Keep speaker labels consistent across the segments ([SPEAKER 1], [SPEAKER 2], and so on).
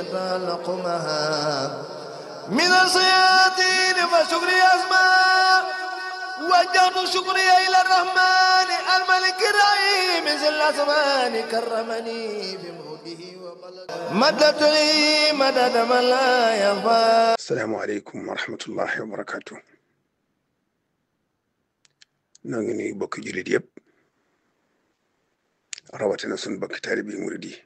[SPEAKER 1] يتعلقمها من الصياطين فشكري أسماء وجهت شكري إلى الرحمن الملك الرحيم ذي الأزمان كرمني بموته وبلد مدت لي مدد من لا يخفى.
[SPEAKER 2] السلام عليكم ورحمة الله وبركاته. noo ngi nuyu bokki jullit yëpp rawatina sun bokki taalibe murid yi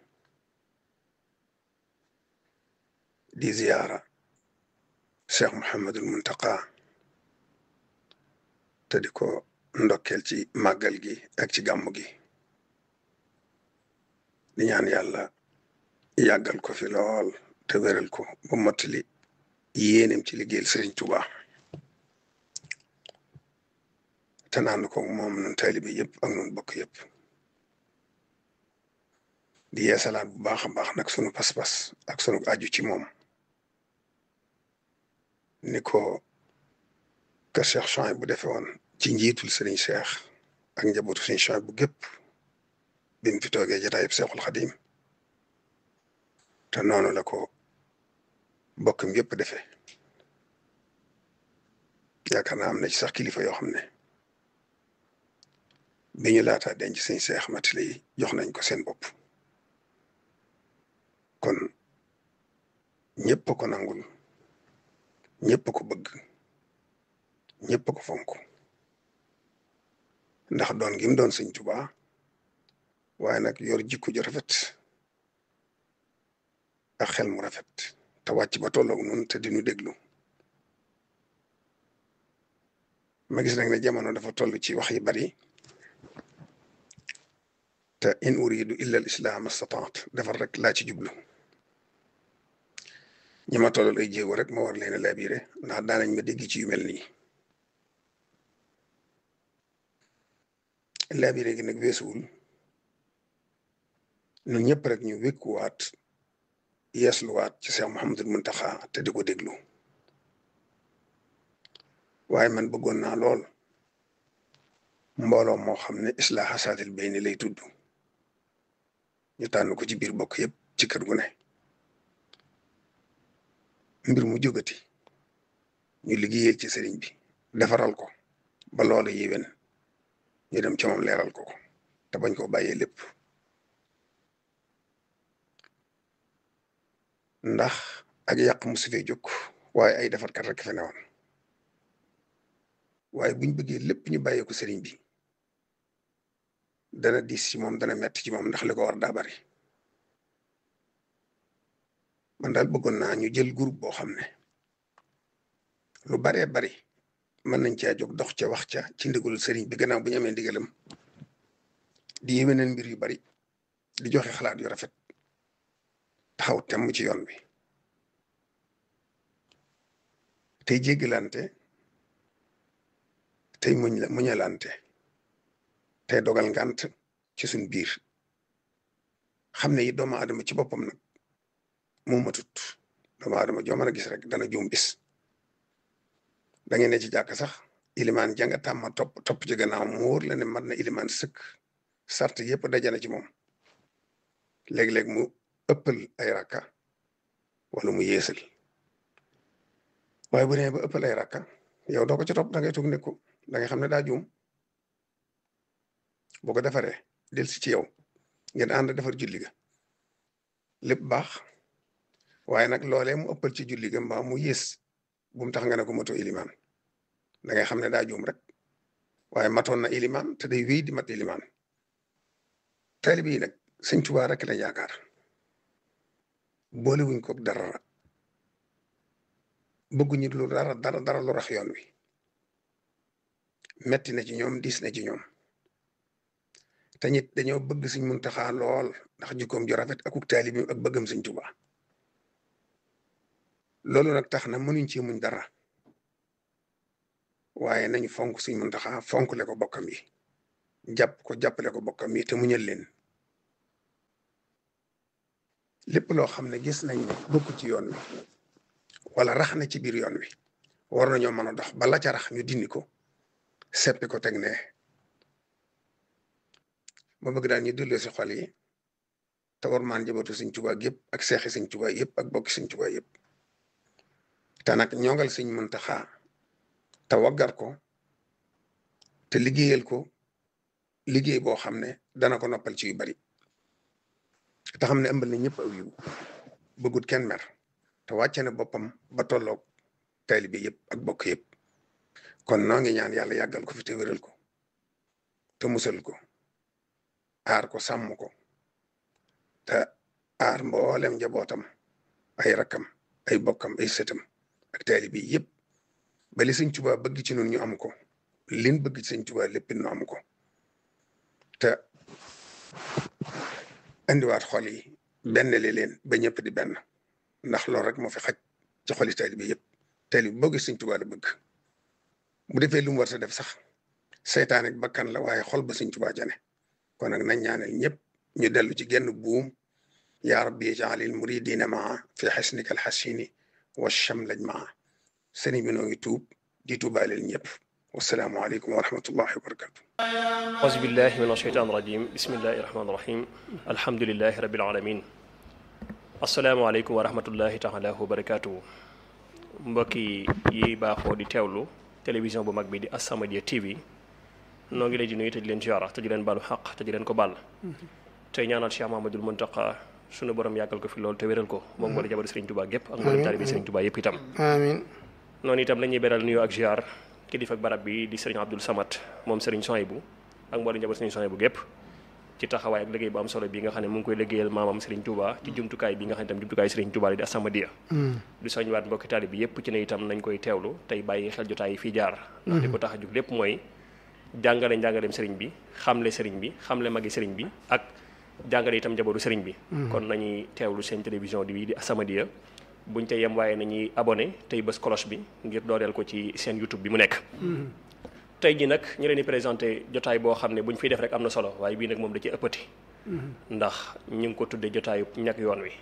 [SPEAKER 2] di ziyaara Cheikh Mouhamadul Muntaqa te di ko ndokkeel ci màggal gi ak ci gàmmu gi di ñaan yàlla yàggal ko fi lool te wéral ko ba mottali yéenem ci liggéeyal Sëriñ Tuubaa te naan ko moom nun taalibe yëpp ak nun bokk yëpp di yeesalaat bu baax a baax nag sunu pas-pas ak sunu aju ci moom ni ko kër Cheikh Chouaïb bu defe woon ci njiitul Sëriñ Cheikh ak njabootu Sëriñ Chouaïb bu gépp bi mu fi toogee jotaayub Seexul Xadim te noonu la ko bokkam yëpp defee yaakaar naa am na ci sax kilifa yoo xam ne bi ñu laataa denc Sëriñ Cheikh matile yi jox nañ ko seen bopp kon ñëpp ko nangul ñëpp ko bëgg ñëpp ko fonk ndax doon gi mu doon Sëriñ Tuubaa waaye nag yor jikko ju rafet ak xel mu rafet te wàcc ba tolloog nun te di nu déglu ma gis nag ne jamono dafa toll ci wax yi bari te in uridu illa al islam astataat defar rek laa ci jublu ñi ma tollal ay jéego rek ma war leen a labiré ndax daanañ ma dégg ci yu mel nii labiré gi nag weesuwul ñun ñëpp rek ñu wékkuwaat yeesluwaat ci Cheikh Mouhamadul Muntaxa te di ko déglu waaye man bëggoon naa lool mbooloo moo xam ne islaaha saatil bayni lay tudd ñu tànn ko ci biir bokk yëpp ci kër gu ne mbir mu jógati ñu liggéeyal ci sëriñ bi defaral ko ba loolu yéwén ñu dem ca moom leeral ko ko te bañ koo bàyyee lépp ndax ak yàq mu su fee jóg waaye ay defarkat rek fe newoon waaye buñ bëggee lépp ñu bàyyee ko sëriñ bi dana diis ci moom dana metti ci moom ndax li ko war daa bari man daal bëggoon naa ñu jël groupe boo xam ne lu baree bari mën nañ caa jóg dox ca wax ca ci ndigalul sëriñ bi gannaaw bu ñu amee ndigalam di yéwénal mbir yu bari di joxe xalaat yu rafet taxaw temm ci yoon bi tey jéggalante tey muñalante tey dogal ngant ci suñ biir xam ne yi doomu aadama ci boppam nag moo matut doomu aadama joo mën a gis rek dana juum bis da ngeen ne ci jàkk sax ilimaan janga tàmma topp ci gannaaw mu wóor la ne mat na ilimaan sëkk sart yëpp dajana ci moom léeg-léeg mu ëppal ay rakka wala mu yeesal waaye bu nee ba ëppal ay rakka yow doo ko ci topp da ngay toog nekku da ngay xam ne daa juum boo ko defaree del si ci yow ngeen ànd defar julli ga lépp baax waaye nag loolee mu ëppal ci julli ga mbaa mu yées bu mu tax nga ne ko mato ilimaan da ngay xam ne daa juum rek waaye matoon na ilimaan te day wéy di mat ilimaan taalibe yi nag Sëñ Tuubaa rek la yaakaar boole wuñ ko dara bëgguñu lu dara lu rax yoon wi metti na ci ñoom diis na ci ñoom te ñit dañoo bëgg Sëñ Muntaxa lool ndax jikkoom ju rafet akuk taalibe ak bëggam Sëñ Tuubaa loolu nag tax na mënuñ ci muñ dara waaye nañu fonk Sëñ Muntaxa fonkle ko bokkam yi jàppale ko bokkam yi te muñal leen lépp loo xam ne gis nañ ne bokk ci yoon wi wala rax na ci biir yoon wi war nañoo mën a dox ba la ca rax ñu dindi ko seppi ko teg ne ma bëgg daal ñu delloo si xol yi te warmaan njabootu Sëñ Tuubaa yëpp ak seexi Sëñ Tuubaa yëpp ak bokki Sëñ Tuubaa yëpp te nag ñongal Sëñ Muntaxaa te waggar ko te liggéeyal ko liggéey boo xam ne dana ko noppal ci yu bari te xam ne ëmbal na ñëpp aw yiw bëggut kenn mer te wàcce na boppam ba tolloog taalibe yëpp ak bokk yëpp kon noo ngi ñaan yàlla yàggal ko fi te wéral ko te musal ko aar ko sàmm ko te aar mboolem njabootam ay rakkam ay bokkam ay sëtam ak taalibe yëpp ba li Sëñ Tuubaa bëgg ci nun ñu am ko lin bëgg ci Sëñ Tuubaa lépp nu am ko te indiwaat xol yi benn li leen ba ñëpp di benn ndax loolu rek moo fi xaj ci xoli taalibe yëpp taalibe boo gis Sëñ Tuubaa la bëgg bu defee lu mu war a def sax seytaan ak bakkan la waaye xol ba Sëñ Tuubaa jane kon nag nañ ñaanal ñëpp ñu dellu ci genn buum yaa rabbi ijaalil muridina maa fi xisnika alxasini wa chamlaj maa sëriñ bi noo ngi tuub di tuubaaleel ñëpp wasalaamu aleykum wa rahmatullahi wa barakatu
[SPEAKER 3] auzu billahi min asheytaan rajim bismillahi rahmaani rahim alhamdulilahi rabil alamin assalaamu aleykum wa rahmatullahi taala wa barakatuhu mbokki yi baaxoo di teewlu télévision bu mag bi di As-Samadiyya TV noo ngi leen di nuyu te di leen ziyaara te di leen baalu xaq te di leen ko baal tey ñaanal Cheikh Mahamadul Muntaqa sunu borom yàggal ko fi loolu te wéral ko moom moo di jabar Sëriñ Tuubaa gépp ak mboolem taalibe Sëriñ Tuubaa yëpp itam
[SPEAKER 4] amiin
[SPEAKER 3] noonu itam la ñuy beral nuyoo ak ziyaar kilifa ak barab bi di Sëriñ Abdul Samad moom Sëriñ Sohaybu ak mboolem jabar Sëriñ Sohaybu gépp ci taxawaay ak liggéey bu am solo bi nga xam ne mu ngi koy liggéeyal maamam Sëriñ Tuubaa ci jumtukaay bi nga xam ne itam jumtukaay Sëriñ Tuubaa la di As-Samadiyya di soñwaat mbokki taalibe bi yëpp ci ne itam nañ koy teewlu tey bàyyi xel jotaay yi fii jaar ndax di ko tax a jug lépp mooy jàngale njàngaleem sëriñ bi xamle sëriñ bi xamle magi sëriñ bi ak jàngale itam njabootu sëriñ bi kon nañuy teewlu seen télévision di As-Samadiyya buñ ca yem waaye nañuy abonné tey bës cloche bi ngir dooreel ko ci seen YouTube bi mu nekk tey ji nag ñu leen di présenté jotaay boo xam ne buñ fiy def rek am na solo waaye bii nag moom da ci ëppati ndax ñu ngi ko tuddee jotaayu ñag yoon wi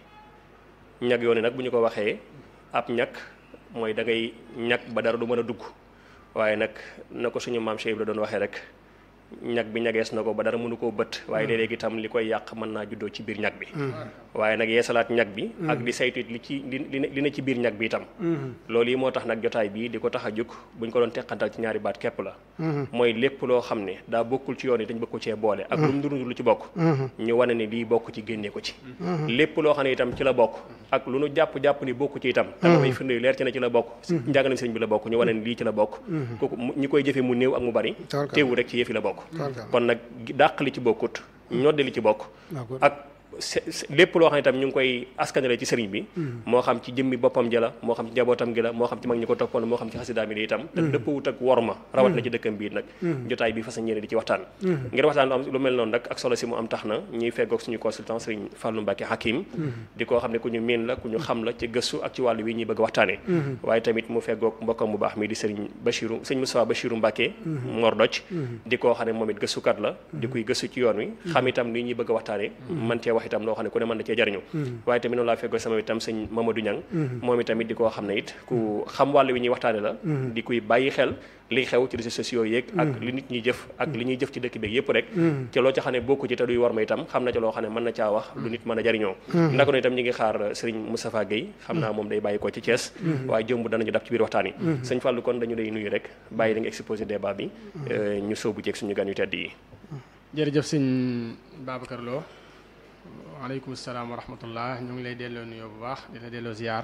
[SPEAKER 3] ñag yoon wi nag bu ñu ko waxee ab ñag mooy da ngay ñag ba dara du mën a dugg waaye nag na ko suñu maam Cheikh la doon waxee rek ñag bi ñagees na ko ba dara mënu koo bët waaye léeg-léeg itam li koy yàq mën naa juddoo ci biir ñag bi waaye nag yeesalaat ñag bi ak di saytu li ci li ne ci biir ñag bi itam loolu yi moo tax nag jotaay bi di ko tax a jóg buñ ko doon teqantal ci ñaari baat képp la mooy lépp loo xam ne daa bokkul ci yoon yi dañ bëgg ko cee boole ak lu mu ndur lu ci bokk ñu wane ne lii bokk ci génne ko ci lépp loo xam ne itam ci la bokk ak lu nu jàpp ni bokk ci itam damay firnde yu leer ci ne ci la bokk njàngaleem sëriñ bi la bokk ñu wane ne lii ci la bokk kooku ñi koy jëfe mu néew ak mu bari teewu rek ci yëfi la bokk kon nag dàq li ci bokkut ñoddi li ci bokk ak lépp loo xam ne itam ñu ngi koy askanale ci sëriñ bi moo xam ci jëmmi boppam ji la moo xam ci njabootam gi la moo xam ci mag ñi ko toppoon moo xam ci xasidaa mi di itam te dëppwut ak worma rawat na ci dëkkam biir nag jotaay bi fas yéene di ci waxtaan ngir waxtaan lu mel noonu nag ak solo si mu am tax na ñuy feggoog suñu consultant sëriñ Fallou Mbacké Hakim di koo xam ne ku ñu miin la ku ñu xam la ci gëstu ak ci wàllu wi ñuy bëgg waxtaane waaye tamit mu feggoog mbokkam bu baax mi di sëriñ Moustapha Bachirou Mbacké Mor Dodj di koo xam ne moom it gëstukat la di kuy gëstu ci yoon wi xam itam li ñuy bëgg a waxtaane man cee wax itam loo xam ne ku ne mën na cee jariñu waaye tamit noonu laa feggoo sama itam sëñ Mamadou Niang moom itamit di koo xam ne it ku xam wàllu wi ñuy waxtaane la di kuy bàyyi xel liy xew ci réseaux sociaux yeeg ak li nit ñi jëf ak li ñuy jëf ci dëkk beeg yëpp rek ci loo ca xam ne bokku ci te duy war ma itam xam na ci loo xam ne mën na caa wax lu nit mën a jariñoo naka noonu itam ñi ngi xaar sëriñ Moustapha Guèye xam naa moom day bàyyi ko ci Thiès waaye jëmb danañu dab ci biir waxtaan yi sëñ Fallou kon dañu lay nuyu rek bàyyi da nga exposé débat bi ñu sóobu ceeg suñu gan yu tedd yi
[SPEAKER 4] jërëjëf sëñ Babacar Lo waaleykum salaam wa rahmatullah ñu ngi lay delloo nuyoo bu baax di la delloo ziar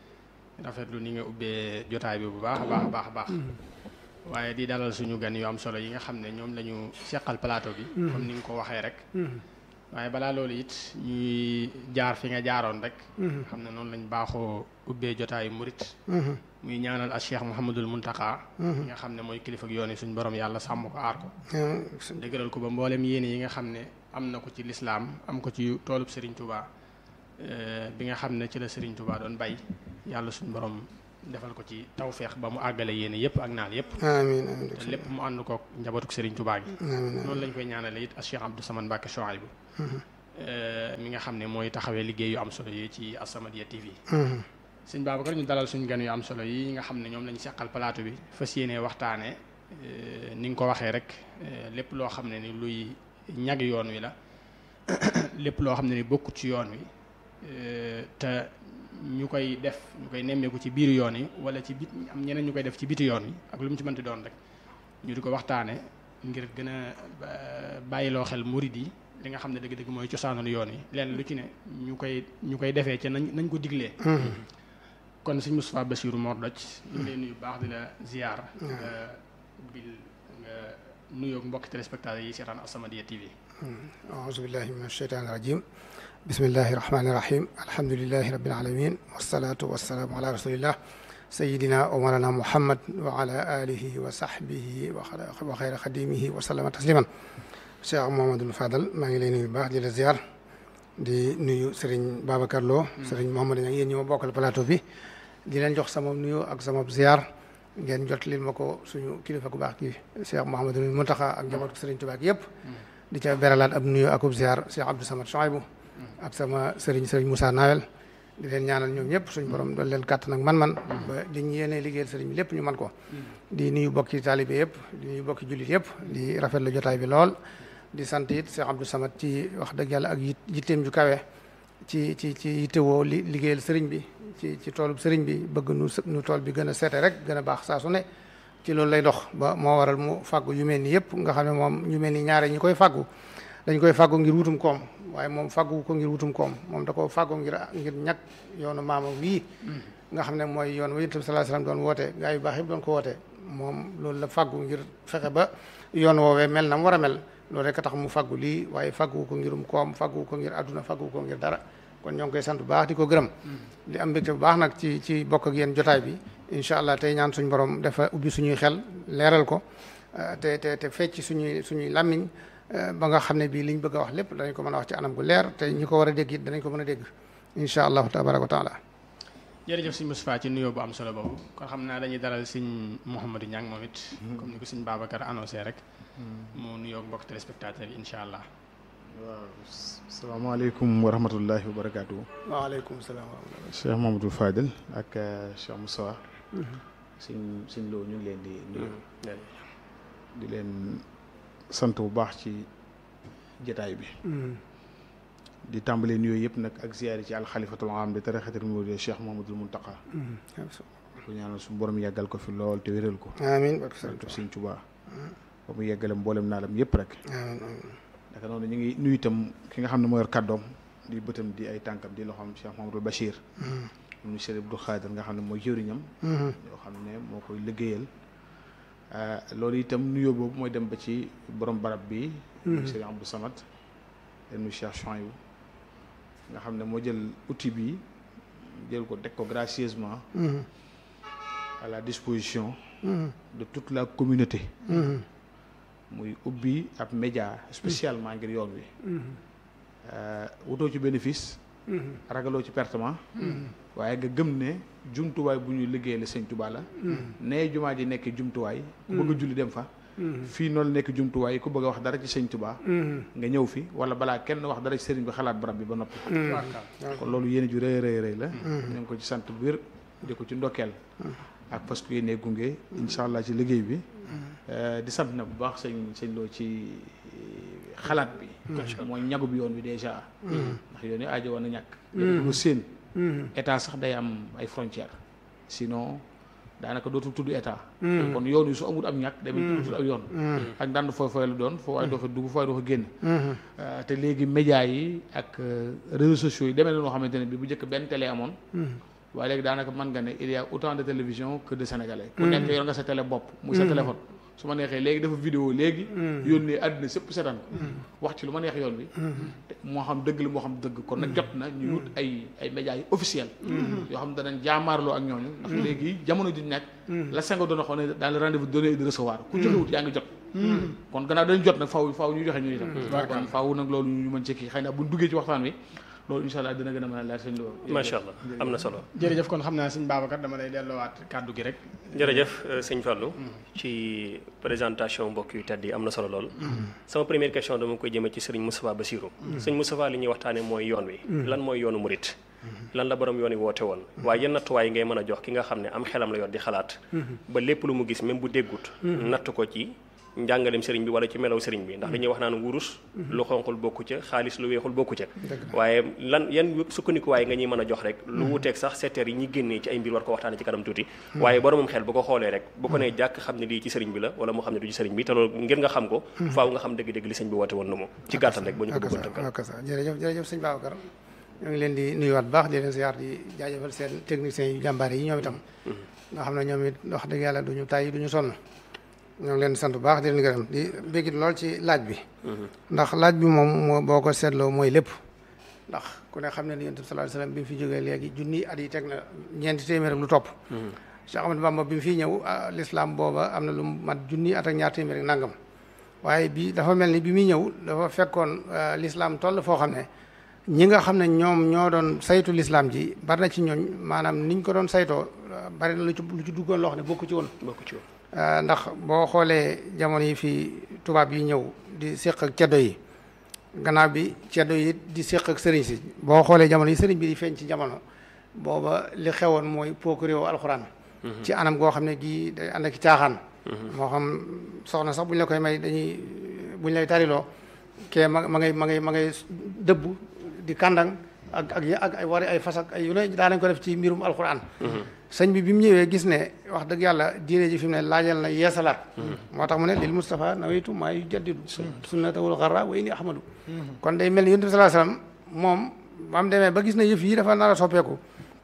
[SPEAKER 4] rafetlu ni nga ubbee jotaay bi bu baax a baax waaye di dalal suñu gan yu am solo yi nga xam ne ñoom la ñu seqal plateau bi comme ni nga ko waxee rek waaye balaa loolu it ñuy jaar fi nga jaaroon rek xam ne noonu lañ baaxoo ubbee jotaayu murit muy ñaanal ak Cheikh Mouhamadul Muntaqa nga xam ne mooy kilifa ak yoon yi suñu borom yàlla sàmm ko aar ko dëgëral ko ba mboolem yéene yi nga xam ne am na ko ci lislaam am ko ci toolub Serigne Touba bi nga xam ne ci la Serigne Touba doon bay yàlla suñu borom defal ko ci tawfeex ba mu àggale yéene yëpp ak naal yëpp amiin te lépp mu ànd kook njabootuk Serigne Touba gi noonu lañ koy ñaanale it ak Cheikh Abdou Samane Mbacké Souhaïbou mi nga xam ne mooy taxawee liggéey yu am solo yi ci As-Samadiyya TV sëñ Babacar ñu dalal suñu gan yu am solo yi nga xam ne ñoom lañu seqal plateau bi fas yéene waxtaane ni nga ko waxee rek lépp loo xam ne ni luy ñag yoon wi la lépp loo xam ne ni bokkut ci yoon wi te ñu koy nemmeeku ci biir yoon yi wala ci bit am ñeneen ñu koy def ci biti yoon wi ak lu mu ci mënti doon rek ñu di ko waxtaane ngir gën a bàyyiloo xel murid yi li nga xam ne dëgg-dëgg mooy cosaanul yoon yi leen lu ci ne ñu koy defee ca nañ ko diglee. kon sëñ Moustapha Bassirou Mor Doj ñu ngi lay nuyu baax di la ziar. nga nuyoog mbokki téléspectateurs yi seetaan As-Samadiyya TV.
[SPEAKER 5] a'uuzu billahi mina shaytaani rajiim bismillahi rahmaani rahiim alhamdulillahi rabbil aalamiin wassalaatu wassalaamu ala rasulillah sayyidina wa mawlana Muhammad wa ala alihi wa sahbihi wa xayra xadimihi wa sallama tasliman. Cheikh Mouhamadoul Fadal maa ngi lay nuyu baax di la ziar di nuyu Serigne Babacar Lo. Serigne Mouhamadou Niang yéen ñi ma bokkal plateau bi di leen jox sama nuyu ak sama ziar ngeen jot lil ma ko suñu kilifa ku baax ki Cheikh Mouhamadoul Mountakha ak njabootu Serigne Touba gi yëpp. di ca beralaat ab nuyu akub ziar Cheikh Abdou Samad Chouaïbou ak sama Serigne Moussa Nawel di leen ñaanal ñoom ñëpp suñu borom doon leen kàttan ak man-man. ba li ñu yéenee liggéeyal Serigne bi lépp ñu man ko. di nuyu bokki taalibe yëpp di nuyu bokki jullit yëpp di rafetlu jotaay bi lool. di sant it Cheikh Abdou Samad ci wax dëgg yàlla ak yitteem ju kawe ci yittewoo liggéeyal sëriñ bi ci toolub sëriñ bi bëgg nu tool bi gën a seete rek gën a baax saa su ne ci loolu lay dox ba moo waral mu fàggu yu mel ni yëpp nga xam ne moom yu mel ni ñaare ñi koy fàggu dañ koy fàggu ngir wutum koom waaye moom fàggu ko ngir wutum koom moom da ko fàggu ngir ñàkk yoonu maamam wii nga xam ne mooy yoon wa Yonent bi sallallahu alayhi wasallam doon woote gaa yu baax yëpp doon ko woote moom loolu la fàggu ngir fexe ba yoon woowee mel na mu war a mel loolu rek a tax mu fàggu lii waaye fàggu ko ngirum koom fàggu ko ngir àdduna fàggu ko ngir dara kon ñoo ngi koy sant bu baax di ko gërëm di am mbégte bu baax nag ci bokk ak yéen jotaay bi incha allah tey ñaan suñu borom dafa ubbi suñuy xel leeral ko te fecc suñuy làmmiñ ba nga xam ne bii liñ bëgg a wax lépp danañ ko mën a wax ci anam gu leer te ñi ko war a dégg it danañ ko mën a dégg incha allahu tabaraka wa taala.
[SPEAKER 4] jërëjëf sëñ Moustapha ci nuyoo bu am solo boobu kon xam naa dañuy dalal sëñ Mouhamadou Niang moom it comme ni ko sëñ Babacar annoncé rek mu nuyoo mbokk téléspectateurs yi incha allah.
[SPEAKER 6] waaw salaamaaleykum wa rahmatullahi wa barakaatu.
[SPEAKER 5] waaleykum salaam wa rahmatulah.
[SPEAKER 6] Cheikh Mamadou Fadel ak Cheikh Moussa. sëñ Lo ñu ngi leen di nuyu. di leen sant bu baax ci jataay bi. di tàmbalee nuyoo yëpp nag ak ziyaari ci alxalifatul aam di tarixatul muridiyya Cheikh Mouhamadoul Mountakha. ko ñaanal suñu borom yàggal ko fi lool te wéral ko.
[SPEAKER 5] amiin
[SPEAKER 6] barke Sëñ Tuubaa ba mu yeggale mboolem naalam yëpp rek. naka noonu ñu ngi nuyu itam ki nga xam ne moo yor kàddoom di bëtam di ay tànkam di loxoom Cheikh Mouhamadoul Bachir. mu Cheikh Abdou Khadir nga xam ne mooy jëriñam. yoo xam ne moo koy liggéeyal. loolu itam nuyoo boobu mooy dem ba ci borom barab bi. Serigne Abdou Samad den mu Cheikh Chouaïbou nga xam ne moo jël outil bi jël ko teg ko gracieusement à la disposition de toute la communauté. muy ubbi ab média spécialement ngir yoon wi. wutoo ci bénéfice. ragaloo ci pertement. waaye nga gëm ne jumtuwaay bu ñuy liggéeyal Sëñ Tuubaa la. nee jumaa ji nekk jumtuwaay. ku bëgg a julli dem fa. fii noonu la nekk jumtuwaay ku bëgg a wax dara ci Sëñ Tuubaa. nga ñëw fi wala balaa kenn wax dara ci sëriñ bi xalaat barab bi ba noppi. kon loolu yéene ju rëy la. ñu ngi ko ci sant bu wér di ko ci ndokkeel. ak parce que yéene gunge incha allah ci liggéey bi. di sant na bu baax sëñ Lo ci xalaat bi. mooy ñagu bi yoon bi déjà. ndax yoon yi aajo woon na ñàkk. ko séen. état sax day am ay frontières sinon daanaka dootul tudd état. kon yoon wi su amul am ñàkk demee tudd ak yoon. ak ndànd fooy la doon foo waay doo fa dugg foo waay doo fa génn. te léegi médias yi ak réseaux sociaux yi demee na loo xamante ne bi bu njëkk benn télé amoon. waaye léegi daanaka mën nga ne il y a autant de télévision que de sénégalais. ku nekk yor nga sa télé bopp muy sa téléphone. su ma neexee léegi dafa vidéo léegi. yónnee àddina sëpp seetaan ko. wax ci lu ma neex yoon bi. moo xam dëgg la moo xam dëgg kon nag jot na ñu wut ay médias yu officiel. yoo xam ne danañ jaamaarloo ak ñooñu. ndax léegi jamono ji nekk. la Senghor doon waxoon ne dans le rendez-vous donner et de recevoir. ku joxewut yaa ngi jot. kon gannaaw dañ jot nag faaw ñu joxe ñu itam. kon faaw nag loolu ñu mën ci kii xëy na bu duggee ci waxtaan wi. loolu incha allah dina gën a mën a laaj sëñ Lo.
[SPEAKER 3] macha allah am na solo.
[SPEAKER 4] jërëjëf kon xam naa sëñ Babacar dama lay delloowaat kàddu gi rek.
[SPEAKER 3] jërëjëf sëñ Fallou. ci présentation mbokk yu tedd yi am na solo lool. sama première question dama koy jëmee ci sëriñ Moustapha Bassirou. sëñ Moustapha li ñuy waxtaanee mooy yoon wi. lan mooy yoonu murit. lan la borom yoon wi woote woon. waaye yan nattuwaay ngay mën a jox ki nga xam ne am xelam la yor di xalaat. ba lépp lu mu gis même bu déggut. natt ko ci njàngaleem sëriñ bi wala ci melaw sëriñ bi ndax dañuy wax naan wurus lu xonqul bokku ca xaalis lu weexul bokku ca waaye yan sukkandikuwaay nga ñuy mën a jox rek lu wuteeg sax secteur yi ñi génnee ci ay mbir war ko waxtaane ci kanam tuuti waaye boromam xel bu ko xoolee rek bu ko nee jàkk xam ne lii ci sëriñ bi la wala mu xam ne du ci sëriñ bi te loolu ngir nga xam ko faaw nga xam dëgg-dëgg li sëñ bi woote woon na moom ci gàttal rek ba ñu ko bëggoon tënkal
[SPEAKER 5] jërëjëf sëñ Babacar ñoo ngi leen di nuyuwaat baax di leen ziar di jaajëfal seen techniciens yu jàmbaar yi ñoom itam nga xam ne ñoom it wax dëgg yàlla duñu tàyyi duñu sonn ñoo ngi leen sant bu baax di leen gërëm di béggit lool ci laaj bi ndax laaj bi moom boo ko seetloo mooy lépp ndax ku ne xam ne ni Yonent bi sallallahu alayhi wasallam bi mu fi jógee léegi junni at yi teg na 400 lu topp Cheikh Ahmadou Bamba bi mu fiy ñëw l'islam booba am na lu mat junni at ak 200 nangam waaye bi dafa mel ni bi muy ñëw dafa fekkoon l'islam toll foo xam ne ñi nga xam ne ñoom ñoo doon saytu l'islam ji bari na ci ñooñ maanaam niñ ko doon saytoo bari na lu ci duggoon loo xam ne bokku ci woon ndax boo xoolee jamono yi fi tubaab yi ñëw di séq ak ceddo yi gannaaw bi ceddo yi di séq ak sëriñ si boo xoolee jamono yi sëriñ bi di feeñ ci jamono booba li xewoon mooy pooku réew alxuraan ci anam goo xam ne gii day ànd ak caaxaan moo xam soxna sax bu ñu la koy may bu ñu lay tariloo kee ma ngay dëbb di kàndang ak ay wari ay fas ak ay yu ne daa nañ ko def ci mbirum alxuraan sëñ bi mu ñëwee gis ne wax dëgg yàlla diine ji fi mu ne laajal na yeesalaat moo tax mu ne lil Mustafa nawaytu maa yu jaddidu sunnatawul xarra wa inni ahmadu kon day mel ni Yonent bi sallallahu alayhi wasallam moom ba mu demee ba gis ne yëf yi dafa nar a soppeeku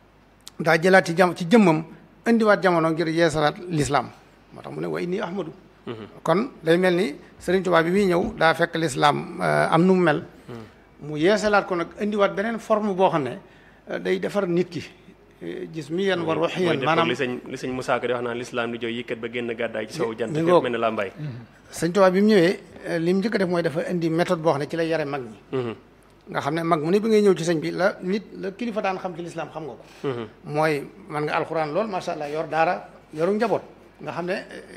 [SPEAKER 5] daa jëlaat ci jëmmam indiwaat jamono ngir yeesalaat l'islam moo tax mu ne wa inni ahmadu kon day mel ni Sëriñ Tuubaa bi muy ñëw daa fekk l'islam am nu mu mel mu yeesalaat ko nag indiwaat beneen forme boo xam ne day defar nit ki gis mi yéen war wax yéen maanaam
[SPEAKER 3] li sëñ Moussa Ka di wax naan l'islam di jooy yëkkat ba génn gàddaay ci sowu jant fépp mel ne la mbay
[SPEAKER 5] Sëriñ Tuubaa bi mu ñëwee li mu njëkk a def mooy dafa indi méthode boo xam ne ci lay yare mag ñi nga xam ne mag mu ne bi ngay ñëw ci sëñ bi la kilifa daan xam ci l'islam xam nga ko mooy man nga alxuraan lool macha allah yor daara yoru njaboot nga xam ne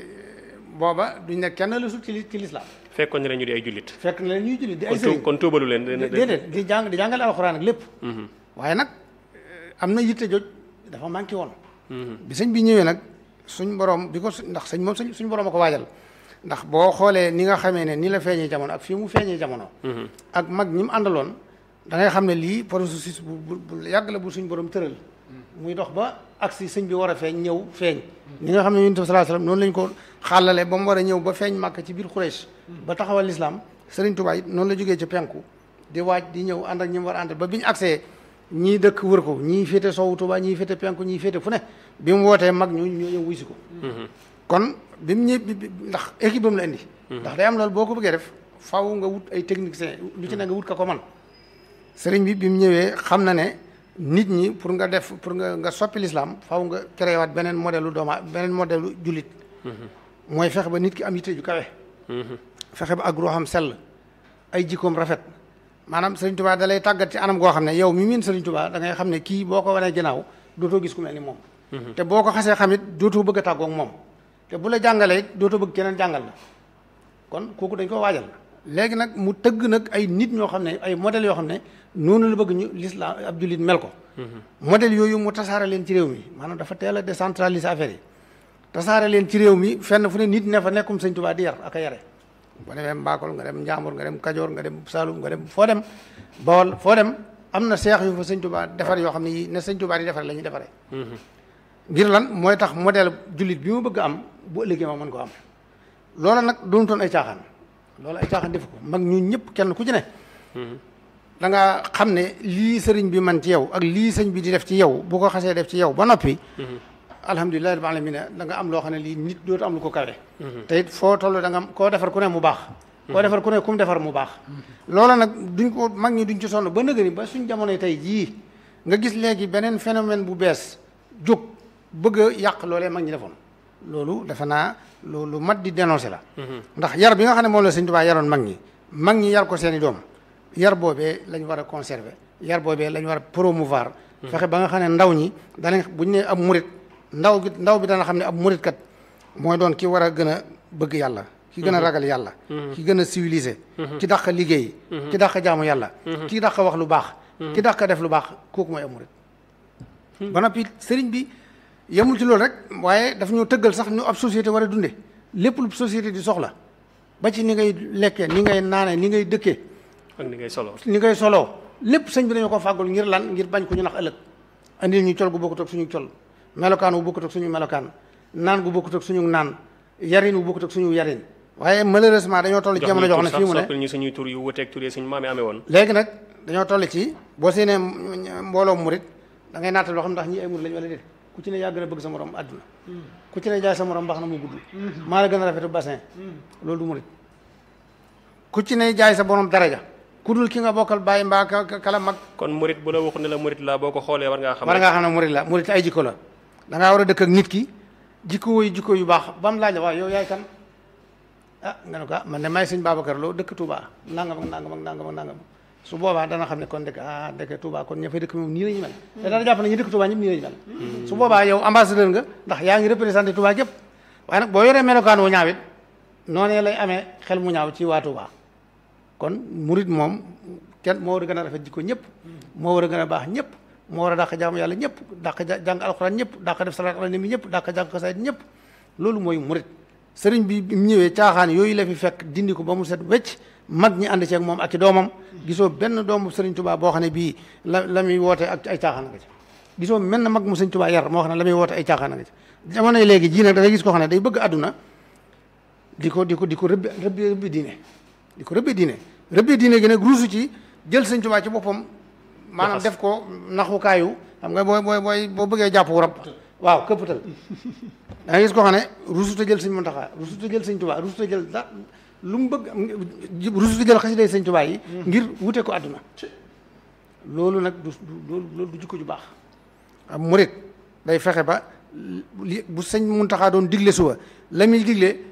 [SPEAKER 5] booba duñ ne kenn la sut ci l'islam
[SPEAKER 3] fekkoon ne la ñu di ay jullit
[SPEAKER 5] fekk na leen ñuy jullit di ay sëriñ
[SPEAKER 3] kon tuubalu leen
[SPEAKER 5] déedéet di jàngale alxuraan ak lépp waaye nag am na yitte joj dafa manqué woon bi sëñ bi ñëwee nag suñ borom bi ko ndax sëñ moom suñ borom a ko waajal ndax boo xoolee ni nga xamee ne ni la feeñee jamono ak fii mu feeñee jamono ak mag ñi mu àndaloon da ngay xam ne lii processus bu yàgg la bu suñ borom tëral muy dox ba agsi sëñ bi war a feeñ ñëw feeñ ni nga xam ne Yonent bi sallallahu alayhi wasallam noonu lañ ko xàllale ba mu war a ñëw ba feeñ Màkka ci biir Quraysh ba taxawal l'islam Sëriñ Tuubaa it noonu la jógee ci penku di waaj di ñëw ànd ak ñi mu war a ànd ba bi ñu agsee ñii dëkk wër ko ñii féete sowwu Tuubaa ñii féete penku ñii féete fu ne bi mu wootee mag ñu ñëw wuy si ko kon bi mu ñëw ndax équipe am la indi ndax day am loolu boo ko bëggee def faaw nga wut ay techniciens lu ci ne nga wut ka ko man sëriñ bi mu ñëwee xam na ne nit ñi pour nga soppi l'islam faaw nga créé waat beneen modèle lu jullit mooy fexe ba nit ki am yitte ju kawe fexe ba ak ruuxam sell ay jikkoom rafet maanaam Sëriñ Tuubaa da lay tàggat ci anam goo xam ne yow mi miin Sëriñ Tuubaa da ngay xam ne kii boo ko wanee ginnaaw dootoo gis ku mel ni moom te boo ko xasee xamit dootoo bëgg a tàggoo ak moom te bu la jàngalee dootoo bëgg keneen jàngal la kon kooku dañ ko waajal léegi nag mu tëgg nag ay nit ñoo xam ne ay modèles yoo xam ne noonu la bëgg ñu l'islam ab jullit mel ko modèles yooyu mu tasaare leen ci réew mi maanaam dafa teel a décentraliser affaire yi tasaare leen ci réew mi fenn fu ne nit ne fa nekkum Sëñ Tuubaa di yar ak a yare boo demee Mbakol nga dem Njàmbur nga dem Kajoor nga dem Saalum nga dem foo dem Bawol foo dem am na seex yu fa Sëñ Tuubaa defar yoo xam ne yi ne Sëñ Tuubaa di defare la ñuy defaree ngir lan mooy tax modèle jullit bi mu bëgg am bu ëllëgee ma mën ko am loola nag doonutoon ay caaxaan loolu ay caaxaan defu ko mag ñu ñëpp kenn ku ci ne da nga xam ne lii sëriñ bi man ci yow ak lii sëñ bi di def ci yow bu ko xasee def ci yow ba noppi alhamdulillahi rabbil alamin da nga am loo xam ne lii nit dootu am lu ko kawe te it foo toll da nga koo defar ku ne mu baax koo defar ku ne ku mu defar mu baax loola nag duñ ko mag ñi duñ ci sonn ba nëgëni ba suñ jamonoy tey jii nga gis léegi beneen phénomène bu bees jóg bëgg a yàq loolee mag ñi defoon loolu defe naa loolu mat di dénoncé la ndax yar bi nga xam ne moom la Sëñ Tuubaa yaroon mag ñi yar ko seeni doom yar boobee lañ war a conserver yar boobee lañ war a promouvoir fexe ba nga xam ne ndaw ñi danañ buñ ne ab murit ndaw bi dana xam ne ab murit kat mooy doon ki war a gën a bëgg yàlla ki gën a ragal yàlla ki gën a civilisé ki dàq liggéey ki dàq jaamu yàlla ki dàq wax lu baax ki dàq def lu baax kooku mooy ab murit ba noppi sëriñ bi yemul ci loolu rek waaye daf ñu tëggal sax ñu ab société war a dunde lépp lu société di soxla ba ci ni ngay lekkee ni ngay naanee ni ngay dëkkee
[SPEAKER 3] ak ni ngay solo
[SPEAKER 5] ni ngay soloo lépp sëñ bi dañoo ko fàggul ngir lan ngir bañ ko ñu nax ëllëg andil ñu col gu bokkut ak suñu col melokaan wu bokkut ak suñu melokaan naan gu bokkut ak suñu naan yarin wu bokkut ak suñu yarin waaye malheureusement dañoo toll ci jamono joo xam ne fii mu ne
[SPEAKER 3] soppil ñu suñuy tur yu wuteeg tur yi suñu maam yi amee woon
[SPEAKER 5] léegi nag dañoo toll ci boo séenee mbooloo murit da ngay naatal loo xam ndax ñi ay murit lañ wala déet ku ci ne yaa gën a bëgg sa morom àdduna ku ci ne jaay sa morom mbax na mu gudd maa la gën a rafetu bassin loolu du murit ku ci ne jaay sa borom daraja ku dul ki nga bokkal bàyyi mbaa kala mag
[SPEAKER 3] kon murit bu la waxu ne la murit la boo ko xoolee war ngaa xam
[SPEAKER 5] ne murit la murit ay jikko la da ngaa war a dëkk ak nit ki jikko yu baax ba mu laaj la waaw yow yaay kan ah nga ne ko ah man de maay sëñ Babacar Lo dëkk Touba nangam ak nangam ak nangam ak nangam su boobaa dana xam ne kon dëkk Touba kon ña fay dëkk moom nii la ñu mel te dana jàpp ne ñu dëkk Touba ñëpp nii la ñu mel su boobaa yow ambassadeur nga ndax yaa ngi représenté Touba gépp waaye nag boo yoree melokaan wu ñaawit noonee lay amee xel mu ñaaw ci waa Touba kon murit moom kenn moo war a gën a rafet jikko ñëpp moo war a gën a baax ñëpp moo war a dàq jaamu yàlla ñëpp dàq jàng alxuraan ñëpp dàq def salaat ala nabi ñëpp dàq jàng xasaayid ñëpp loolu mooy murit sëriñ bi mu ñëwee caaxaan yooyu la fi fekk dindi ko ba mu set wecc mag ñi ànd ceeg moom ak i doomam gisoo benn doomu sëriñ Touba boo xam ne bii la muy woote ak ay caaxaan nga ci gisoo mel na mag mu sëriñ Touba yar moo xam ne la muy woote ay caaxaan nga ci jamonoy léegi jii nag da ngay gis koo xam ne day bëgg àdduna di ko rëbbi diine di ko rëbbi diine gi nag ruusu ci jël sëriñ Touba ci boppam maanaam def ko naxukaayu xam nga boo bëggee jàpp rab waaw këppatal da ngay gis koo xam ne rusuta jël sëñ Muntaxa rusuta jël sëñ Tuubaa rusuta jël lu mu bëgg rusuta jël xasiday sëñ Tuubaa yi ngir wute ko àdduna loolu nag loolu du jikko ju baax am murit day fexe ba bu sëñ Muntaxa doon digle suba la muy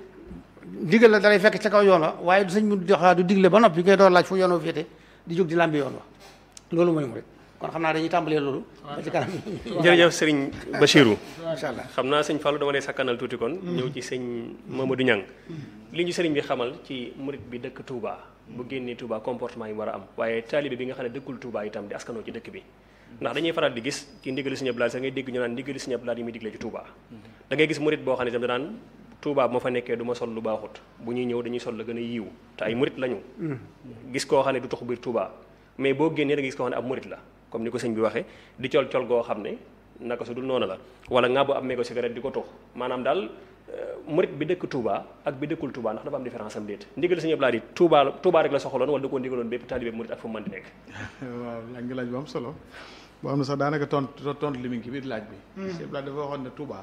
[SPEAKER 5] digal la dalay fekk ca kaw yoon wa waaye du sëñ Muntaxa du digle ba noppi ngay door laaj fu yoon wa féete di jóg di làmbi yoon wa loolu mooy murit kon xam naa dañuy tàmbalee loolu ba ci kanam
[SPEAKER 3] jërëjëf sëriñ Bachirou
[SPEAKER 5] incha allah
[SPEAKER 3] xam naa sëñ Fallou dama lay sakkanal tuuti kon ñëw ci sëñ Mamadou Niang li ñu sëriñ bi xamal ci murit bi dëkk Touba bu génnee Touba comportement yi war a am waaye taalibe bi nga xam ne dëkkul Touba itam di askanoo ci dëkk bi ndax dañuy faral di gis ci ndigali Sëñ Abdou Lahad sax ngay dégg ñu naan ndigali Sëñ Abdou Lahad yi muy digle ci Touba da ngay gis murit boo xam ne itam danaan Touba bu ma fa nekkee du ma sol lu baaxut bu ñuy ñëw dañuy sol la gën a yiiw te ay murit lañu gis koo xam ne du tax biir Touba mais boo génnee da nga gis koo xam ne ab murit la comme ni ko sëñ bi waxee di col goo xam ne naka su dul noonu la wala nga bu am mégo cigarette di ko tux maanaam daal murit bi dëkk Touba ak bi dëkkul Touba ndax dafa am différence am déet ndigal Sëñ Abdou Lahad yi Touba rek la soxaloon wala da koo ndigaloon bépp taalibe murit ak fu mu mën di nekk
[SPEAKER 6] waaw laaj nga laaj bu am solo boo xam ne sax daanaka tontu li mu ngi ci biir laaj bi Sëñ Abdou Lahad dafa waxoon ne Touba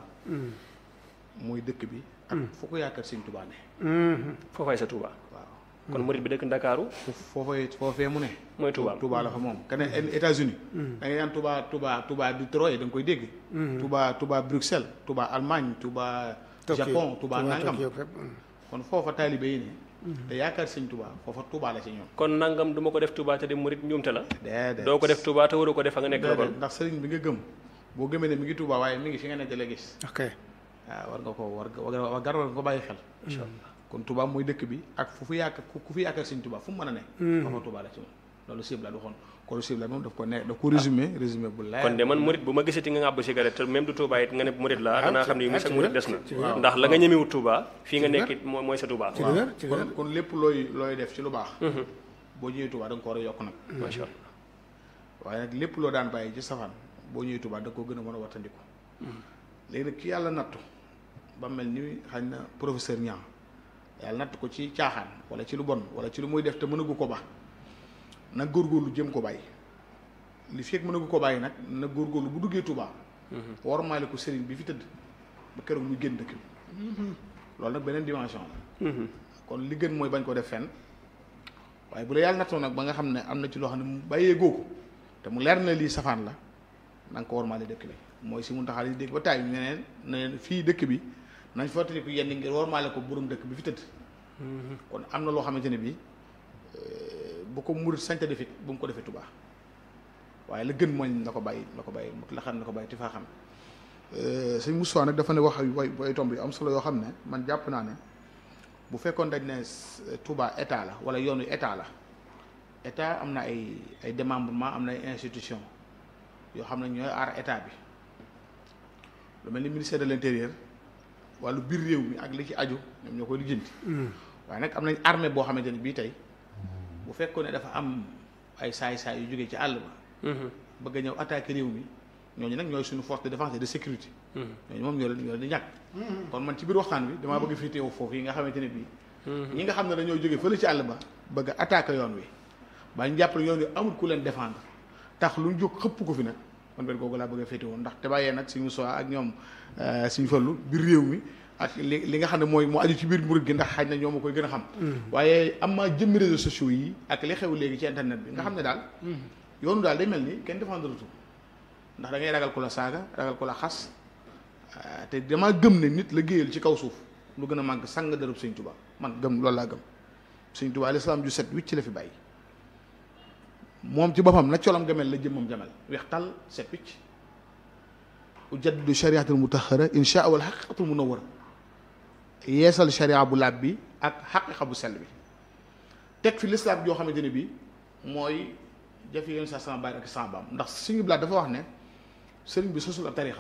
[SPEAKER 6] muy dëkk bi ak fu ko yaakaar Sëñ Touba ne
[SPEAKER 3] foofay sa Touba
[SPEAKER 6] waaw
[SPEAKER 3] kon murit bi dëkk Ndakaaru
[SPEAKER 6] foofee mu ne
[SPEAKER 3] mooy Touba
[SPEAKER 6] Touba la fa moom keneen États-Unis da ngay naan Touba Detroit da nga koy dégg Touba Bruxelles Touba Allemagne Touba Japon Touba nangam kon foofa taalibe yi ne te yaakaar Sëñ Touba foofa Touba la ci ñoom
[SPEAKER 3] kon nangam du ma ko def Touba te di murit njuumte la
[SPEAKER 6] déedéet
[SPEAKER 3] doo ko def Touba te waru ko def fa nga nekk la kon
[SPEAKER 6] ndax sëriñ bi nga gëm boo gëmee ne mi ngi Touba waaye mi ngi fi nga nekk la gis
[SPEAKER 5] ok
[SPEAKER 6] waaw war nga ko bàyyi xel incha allah kon Touba mooy dëkk bi ak fu fi yaakaar Sëñ Touba fu mu mën a ne foofa Touba la ci moom loolu Sëñ Abdou Lahad waxoon kon Sëñ Abdou Lahad moom daf ko résumé bu leer
[SPEAKER 3] kon de man murit bu ma gisati nga ngàbb cigarette même du Touba it nga ne murit la danaa xam ne yu sax murit des na ndax la nga ñemewut Touba fii nga nekk it mooy sa Touba
[SPEAKER 6] kon lépp looy def ci lu baax boo ñëwee Touba da nga ko war a yokk nag
[SPEAKER 3] macha allah
[SPEAKER 6] waaye nag lépp loo daan bàyyi ci safaan boo ñëwee Touba da nga koo gën a mën a wattandiku léegi nag ki yàlla nattu ba mel ni xañ na professeur Niang yàlla natt ko ci caaxaan wala ci lu bon wala ci lu muy def te mënagu ko ba nag góorgóorlu jëm ko bàyyi li fekk mënagu ko bàyyi nag nag góorgóorlu bu duggee Touba warmaale ko sëriñ bi fi tëdd ba keroog muy génn dëkk bi loolu nag beneen dimension la kon li gën mooy bañ ko def fenn waaye bu la yàlla nattoo nag ba nga xam ne am na ci loo xam ne mu bàyyee góoku te mu leer na lii safaan la na nga ko warmaale dëkk bi mooy si mun taxaal yi dégg ba taay ne fii dëkk bi nañ fàttaliku yenn ngir warmaale ko borom dëkk bi fi tëdd kon am na loo xamante ne bi bu ko murit sañta defit bu mu ko defee Touba waaye la gën mooy na ko bàyyi la xam na ko bàyyi ti faa xam sëñ Moussa nag dafa ne wax ay tomb yu am solo yoo xam ne man jàpp naa ne bu fekkoon dañ ne Touba état la wala yoonu état la état am na ay démembrement am na ay institution yoo xam ne ñooy aar état bi lu mel ni ministère de l'intérieur wàllu biir réew mi ak li ci aju ñoom ñoo koy lijjanti waaye nag am nañ armée boo xamante ni bii tey bu fekkoon ne dafa am ay saay-saay yu jógee ci àll ba bëgg a ñëw attaquer réew mi ñooñu nag ñooy suñu force de défense et de sécurité ñooñu moom ñoo leen di ñàkk kon man ci biir waxtaan bi damaa bëgg fii teew foofu yi nga xamante ne bii ñi nga xam ne dañoo jógee fële ci àll ba bëgg a attaquer yoon wi ba ñu jàpp ne yoon wi amul ku leen défendre tax lu ñu jóg xëpp ko fi nag man benn googu laa bëgg a féete woon ndax te bàyyee nag suñu soi ak ñoom suñu fallu biir réew mi ak li nga xam ne mooy moo aju ci biir murid gi ndax xaj na ñoo ma koy gën a xam waaye am maa jëmmi réseaux sociaux yi ak li xew léegi ci internet bi nga xam ne daal yoonu daal day mel ni kenn défendre tout ndax da ngay ragal ku la saaga ragal ku la xas te damaa gëm ne nit la géeyal ci kaw suuf lu gën a màgg sang dërëb Sëñ Tuubaa man gëm loolu laa gëm Sëñ Tuubaa lislaam ju set wicc la fi bàyyi moom ci boppam na colam gamel la jëmmam jamel weex tàll set wicc ujaddidu shariatul mutahhara insha wal haqiqatul munawwara yeesal sharia bu laab bi ak xaqiqa bu sell bi teg fi lislaam joo xamante ne bi mooy jafe yoon sa sama baay ak sama baam ndax suñu blaat dafa wax ne sëriñ bi sosul ab tarixa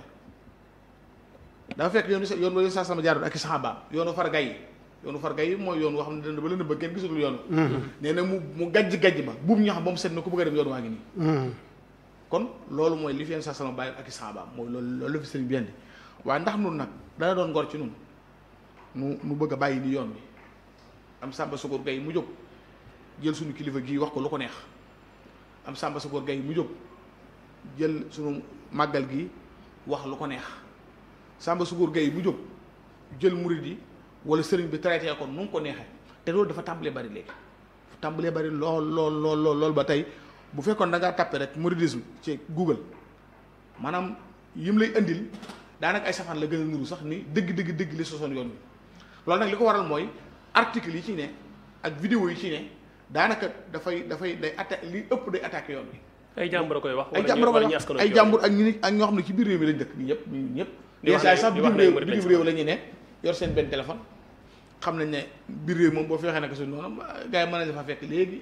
[SPEAKER 6] dafa fekk yoon ba yoon sa sama jaaroon ak sama baam yoonu fargay yi mooy yoon woo xam ne dana ba lënd ba kenn gisul yoon nee na mu gajj ba buum ñax ba mu set na ku bëgg a dem yoon waa ngi nii kon loolu mooy li fi yoon sa sama baay ak sama baam mooy loolu la fi sëriñ bi indi waaye ndax nun nag dana doon ngor ci nun nu bëgg a bàyyi ni yoon bi am Samba Sogor Gaye mu jóg jël suñu kilifa gii wax ko lu ko neex am Samba Sogor Gaye mu jóg jël suñu màggal gi wax lu ko neex Samba Sogor Gaye mu jóg jël murid yi wala sëriñ bi traité ko nu mu ko neexee te loolu dafa tàmbalee bari léegi tàmbalee bari lool ba tey bu fekkoon da ngaa tàppe rek mouridisme ci Google maanaam yim lay indil daanaka ay safaan la gën a nuru sax ni dëgg li sosoon yoon bi loolu nag li ko waral mooy article yi ci ne ak vidéo yi ci ne daanaka day attaque li ëpp day attaqué yoon bi.
[SPEAKER 3] ay jàmbur a koy wax.
[SPEAKER 6] ay jàmbur ak ñoo xam ne ci biir réew mi lañ dëkk ñi ñëpp. di wax ne sax bitim réew la ñu ne yor seen benn téléphone xam nañ ne biir réew moom boo feexee nag suñu noonu gars yi mën nañ la fa fekk léegi